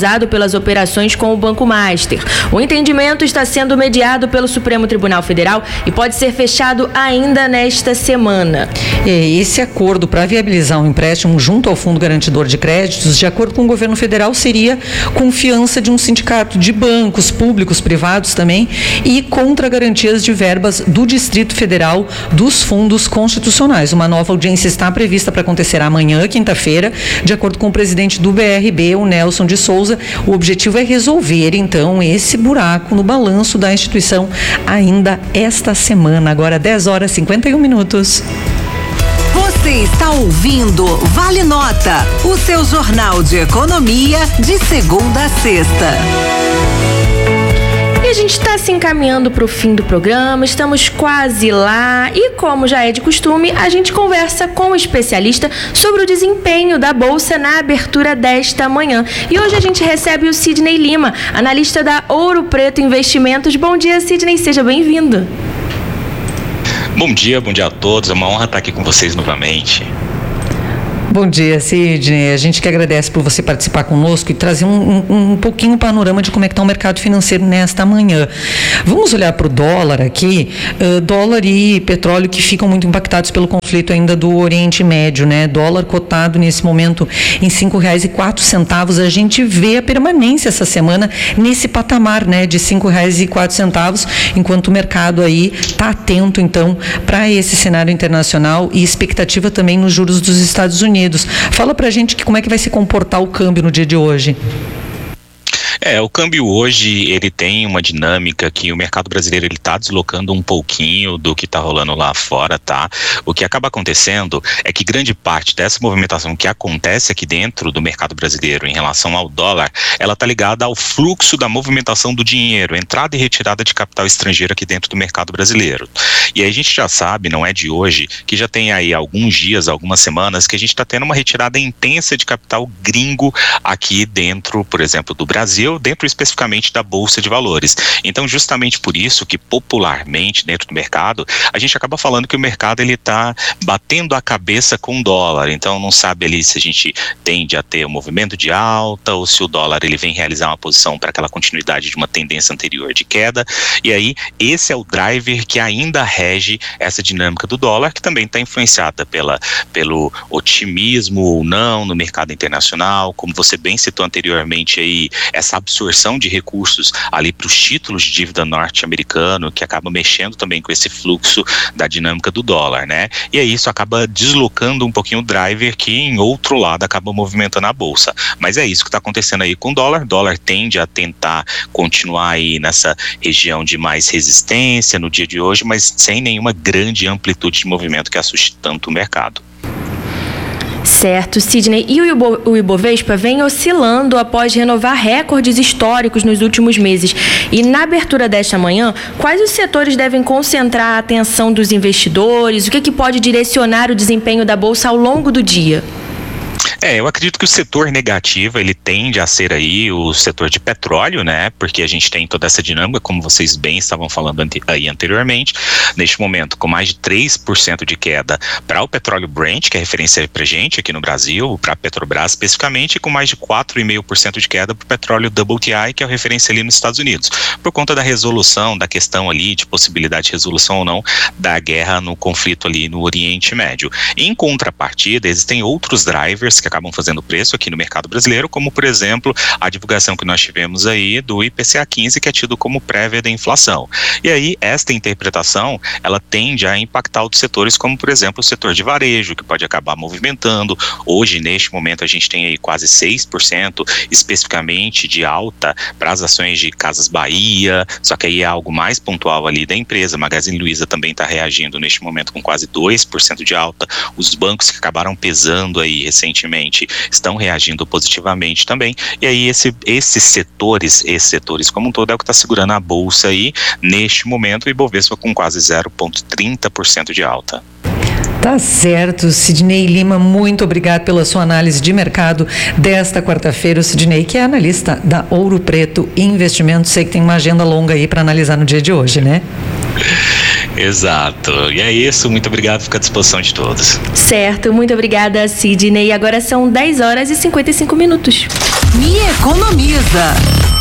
causado pelas operações com o Banco Master. O entendimento está sendo mediado pelo Supremo Tribunal Federal e pode ser fechado ainda nesta semana. Esse acordo para viabilizar um empréstimo junto ao Fundo Garantidor de Créditos, de acordo com o governo federal, seria confiança de um sindicato de bancos públicos, privados também, e contra garantias de verbas do Distrito Federal dos fundos constitucionais. Uma nova audiência está prevista para acontecer amanhã, quinta-feira, de acordo com o presidente do B R B, o Nelson de Souza. O objetivo é resolver, então, esse buraco no balanço da instituição ainda esta semana. Agora, dez horas e cinquenta e um minutos. Você está ouvindo Vale Nota, o seu jornal de economia de segunda a sexta. E a gente está se encaminhando para o fim do programa, estamos quase lá e, como já é de costume, a gente conversa com o especialista sobre o desempenho da Bolsa na abertura desta manhã. E hoje a gente recebe o Sidney Lima, analista da Ouro Preto Investimentos. Bom dia, Sidney, seja bem-vindo. Bom dia, bom dia a todos, é uma honra estar aqui com vocês novamente. Bom dia, Sidney. A gente que agradece por você participar conosco e trazer um, um, um pouquinho o panorama de como é que está o mercado financeiro nesta manhã. Vamos olhar para o dólar aqui, uh, dólar e petróleo que ficam muito impactados pelo conflito ainda do Oriente Médio, né? Dólar cotado nesse momento em cinco reais e quatro centavos. A gente vê a permanência essa semana nesse patamar, né? De cinco reais e quatro centavos, enquanto o mercado aí está atento, então, para esse cenário internacional e expectativa também nos juros dos Estados Unidos. Fala pra gente que como é que vai se comportar o câmbio no dia de hoje. É, o câmbio hoje, ele tem uma dinâmica que o mercado brasileiro, ele tá deslocando um pouquinho do que tá rolando lá fora, tá? O que acaba acontecendo é que grande parte dessa movimentação que acontece aqui dentro do mercado brasileiro em relação ao dólar, ela tá ligada ao fluxo da movimentação do dinheiro, entrada e retirada de capital estrangeiro aqui dentro do mercado brasileiro. E aí a gente já sabe, não é de hoje, que já tem aí alguns dias, algumas semanas, que a gente tá tendo uma retirada intensa de capital gringo aqui dentro, por exemplo, do Brasil, dentro especificamente da Bolsa de Valores. Então, justamente por isso que popularmente dentro do mercado, a gente acaba falando que o mercado ele está batendo a cabeça com o dólar. Então, não sabe ali se a gente tende a ter um movimento de alta ou se o dólar ele vem realizar uma posição para aquela continuidade de uma tendência anterior de queda. E aí, esse é o driver que ainda rege essa dinâmica do dólar, que também está influenciada pela, pelo otimismo ou não no mercado internacional, como você bem citou anteriormente aí, essa absorção de recursos ali para os títulos de dívida norte-americano, que acaba mexendo também com esse fluxo da dinâmica do dólar, né? E aí isso acaba deslocando um pouquinho o driver que em outro lado acaba movimentando a bolsa. Mas é isso que está acontecendo aí com o dólar. O dólar tende a tentar continuar aí nessa região de mais resistência no dia de hoje, mas sem nenhuma grande amplitude de movimento que assuste tanto o mercado. Certo, Sidney. E o, Ibo, o Ibovespa vem oscilando após renovar recordes históricos nos últimos meses. E na abertura desta manhã, quais os setores devem concentrar a atenção dos investidores? O que, que pode direcionar o desempenho da Bolsa ao longo do dia? É, eu acredito que o setor negativo, ele tende a ser aí o setor de petróleo, né, porque a gente tem toda essa dinâmica, como vocês bem estavam falando ante, aí anteriormente, neste momento com mais de três por cento de queda para o petróleo Brent, que é referência pra gente aqui no Brasil, para a Petrobras especificamente, e com mais de quatro vírgula cinco por cento de queda para o petróleo W T I, que é a referência ali nos Estados Unidos, por conta da resolução, da questão ali de possibilidade de resolução ou não da guerra no conflito ali no Oriente Médio. Em contrapartida, existem outros drivers que acabam fazendo preço aqui no mercado brasileiro, como por exemplo a divulgação que nós tivemos aí do I P C A quinze, que é tido como prévia da inflação. E aí esta interpretação, ela tende a impactar outros setores, como por exemplo o setor de varejo, que pode acabar movimentando. Hoje, neste momento, a gente tem aí quase seis por cento especificamente de alta para as ações de Casas Bahia, só que aí é algo mais pontual ali da empresa. Magazine Luiza também está reagindo neste momento com quase dois por cento de alta. Os bancos que acabaram pesando aí recentemente estão reagindo positivamente também, e aí esse, esses setores, esses setores como um todo é o que está segurando a bolsa aí, neste momento, o Ibovespa com quase zero vírgula trinta por cento de alta. Tá certo, Sidney Lima, muito obrigado pela sua análise de mercado desta quarta-feira. O Sidney, que é analista da Ouro Preto Investimentos, sei que tem uma agenda longa aí para analisar no dia de hoje, né? Exato. E é isso, muito obrigado, fica à disposição de todos. Certo, muito obrigada, Sidney. Agora são dez horas e cinquenta e cinco minutos. Me economiza.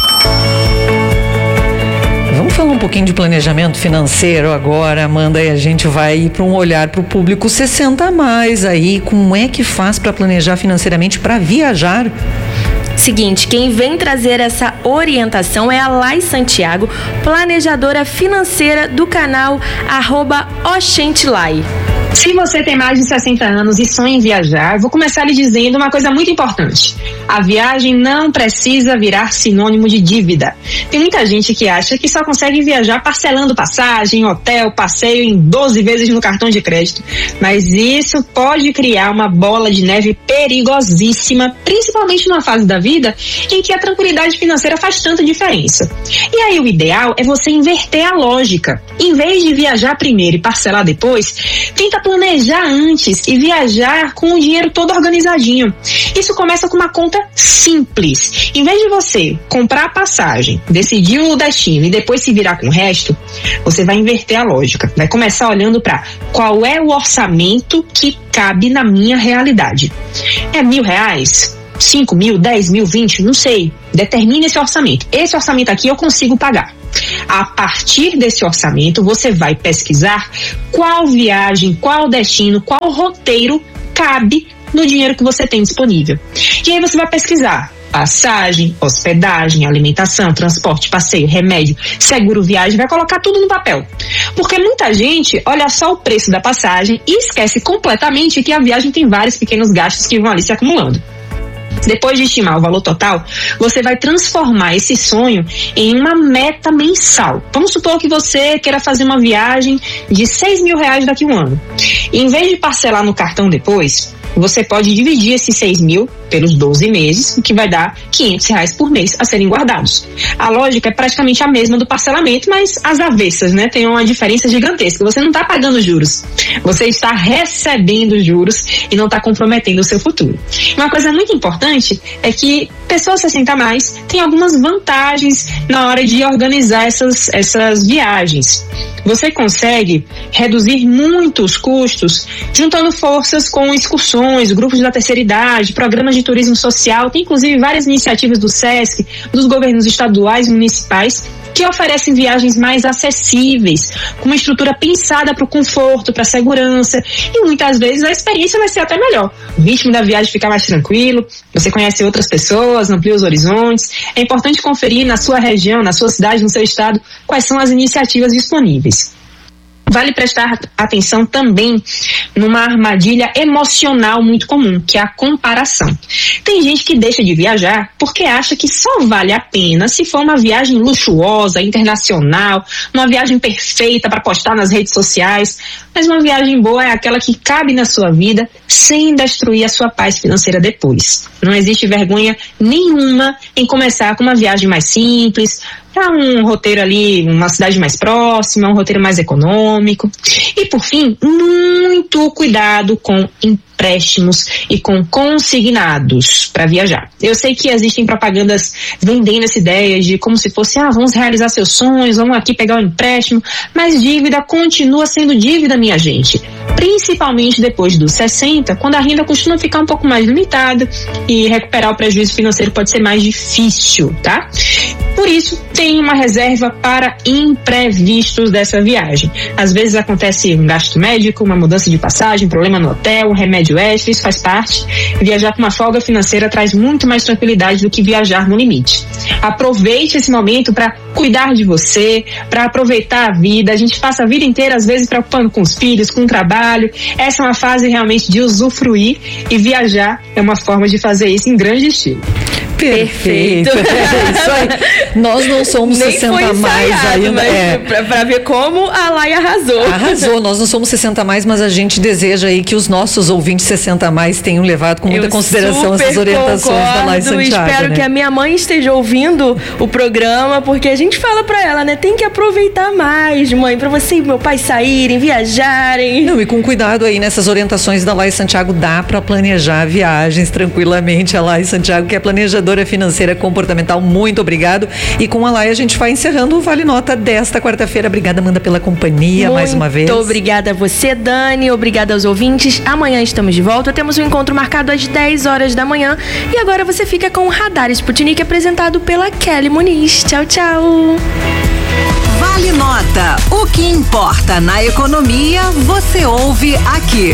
Vamos falar um pouquinho de planejamento financeiro agora, Amanda, e a gente vai para um olhar para o público sessenta a mais aí. Como é que faz para planejar financeiramente para viajar? Seguinte, quem vem trazer essa orientação é a Lai Santiago, planejadora financeira do canal arroba Oxentelai. Se você tem mais de sessenta anos e sonha em viajar, vou começar lhe dizendo uma coisa muito importante. A viagem não precisa virar sinônimo de dívida. Tem muita gente que acha que só consegue viajar parcelando passagem, hotel, passeio em doze vezes no cartão de crédito. Mas isso pode criar uma bola de neve perigosíssima, principalmente numa fase da vida em que a tranquilidade financeira faz tanta diferença. E aí o ideal é você inverter a lógica. Em vez de viajar primeiro e parcelar depois, tenta planejar antes e viajar com o dinheiro todo organizadinho. Isso começa com uma conta simples. Em vez de você comprar a passagem, decidir o destino e depois se virar com o resto, você vai inverter a lógica. Vai começar olhando para qual é o orçamento que cabe na minha realidade. É mil reais? Cinco mil, dez mil, vinte? Não sei. Determine esse orçamento. Esse orçamento aqui eu consigo pagar. A partir desse orçamento, você vai pesquisar qual viagem, qual destino, qual roteiro cabe no dinheiro que você tem disponível. E aí você vai pesquisar passagem, hospedagem, alimentação, transporte, passeio, remédio, seguro viagem, vai colocar tudo no papel. Porque muita gente olha só o preço da passagem e esquece completamente que a viagem tem vários pequenos gastos que vão ali se acumulando. Depois de estimar o valor total, você vai transformar esse sonho em uma meta mensal. Vamos supor que você queira fazer uma viagem de seis mil reais daqui a um ano. E em vez de parcelar no cartão depois, você pode dividir esses seis mil pelos doze meses, o que vai dar quinhentos reais por mês a serem guardados. A lógica é praticamente a mesma do parcelamento, mas as avessas, né? Tem uma diferença gigantesca. Você não está pagando juros, você está recebendo juros e não está comprometendo o seu futuro. Uma coisa muito importante é que pessoas sessenta a mais têm algumas vantagens na hora de organizar essas, essas viagens. Você consegue reduzir muito os custos juntando forças com excursões, grupos da terceira idade, programas de turismo social. Tem inclusive várias iniciativas do SESC, dos governos estaduais e municipais, que oferecem viagens mais acessíveis, com uma estrutura pensada para o conforto, para a segurança, e muitas vezes a experiência vai ser até melhor. O ritmo da viagem fica mais tranquilo, você conhece outras pessoas, amplia os horizontes. É importante conferir na sua região, na sua cidade, no seu estado, quais são as iniciativas disponíveis. Vale prestar atenção também numa armadilha emocional muito comum, que é a comparação. Tem gente que deixa de viajar porque acha que só vale a pena se for uma viagem luxuosa, internacional, uma viagem perfeita para postar nas redes sociais. Mas uma viagem boa é aquela que cabe na sua vida sem destruir a sua paz financeira depois. Não existe vergonha nenhuma em começar com uma viagem mais simples, para um roteiro ali, uma cidade mais próxima, um roteiro mais econômico. E por fim, muito cuidado com empréstimos e com consignados para viajar. Eu sei que existem propagandas vendendo essa ideia de como se fosse, ah, vamos realizar seus sonhos, vamos aqui pegar um empréstimo, mas dívida continua sendo dívida, minha gente. Principalmente depois dos sessenta, quando a renda costuma ficar um pouco mais limitada e recuperar o prejuízo financeiro pode ser mais difícil, tá? Por isso, tem uma reserva para imprevistos dessa viagem. Às vezes acontece um gasto médico, uma mudança de passagem, problema no hotel, um remédio extra, isso faz parte. Viajar com uma folga financeira traz muito mais tranquilidade do que viajar no limite. Aproveite esse momento para cuidar de você, para aproveitar a vida. A gente passa a vida inteira, às vezes, preocupando com os filhos, com o trabalho. Essa é uma fase realmente de usufruir, e viajar é uma forma de fazer isso em grande estilo. Perfeito. É isso aí. Nós não somos Nem sessenta foi a mais ensaiado, ainda. mas É. pra, pra ver como a Lai arrasou. Arrasou, nós não somos sessenta a mais, mas a gente deseja aí que os nossos ouvintes sessenta a mais tenham levado com muita Eu consideração super essas orientações concordo, da Lai Santiago. Espero né? que a minha mãe esteja ouvindo o programa, porque a gente fala pra ela, né? Tem que aproveitar mais, mãe, pra você e meu pai saírem, viajarem. Não, e com cuidado aí nessas orientações da Lai Santiago, dá para planejar viagens tranquilamente. A Lai Santiago, que é planejadora educadora financeira comportamental, muito obrigado. E com a Laia a gente vai encerrando o Vale Nota desta quarta-feira. Obrigada, Amanda, pela companhia muito mais uma vez. Muito obrigada a você, Dani. Obrigada aos ouvintes. Amanhã estamos de volta. Temos um encontro marcado às dez horas da manhã. E agora você fica com o Radar Sputnik, apresentado pela Kelly Muniz. Tchau, tchau. Vale Nota. O que importa na economia, você ouve aqui.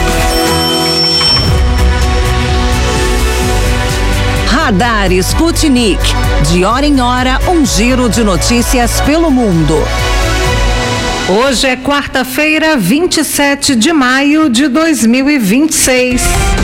Radar Sputnik. De hora em hora, um giro de notícias pelo mundo. Hoje é quarta-feira, vinte e sete de maio de dois mil e vinte e seis.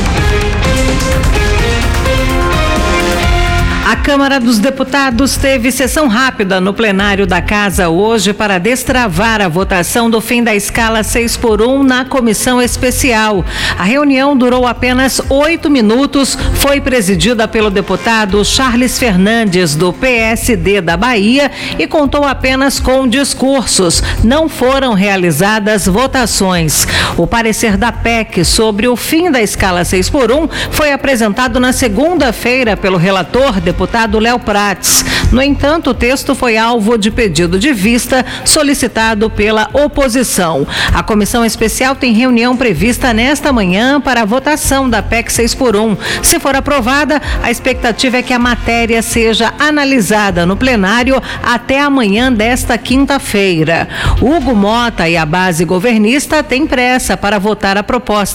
A Câmara dos Deputados teve sessão rápida no plenário da Casa hoje para destravar a votação do fim da escala seis por um na comissão especial. A reunião durou apenas oito minutos, foi presidida pelo deputado Charles Fernandes, do P S D da Bahia, e contou apenas com discursos. Não foram realizadas votações. O parecer da P E C sobre o fim da escala seis por um foi apresentado na segunda-feira pelo relator, deputado Léo Prates. No entanto, o texto foi alvo de pedido de vista solicitado pela oposição. A comissão especial tem reunião prevista nesta manhã para a votação da P E C seis por um. Se for aprovada, a expectativa é que a matéria seja analisada no plenário até amanhã desta quinta-feira. Hugo Mota e a base governista têm pressa para votar a proposta.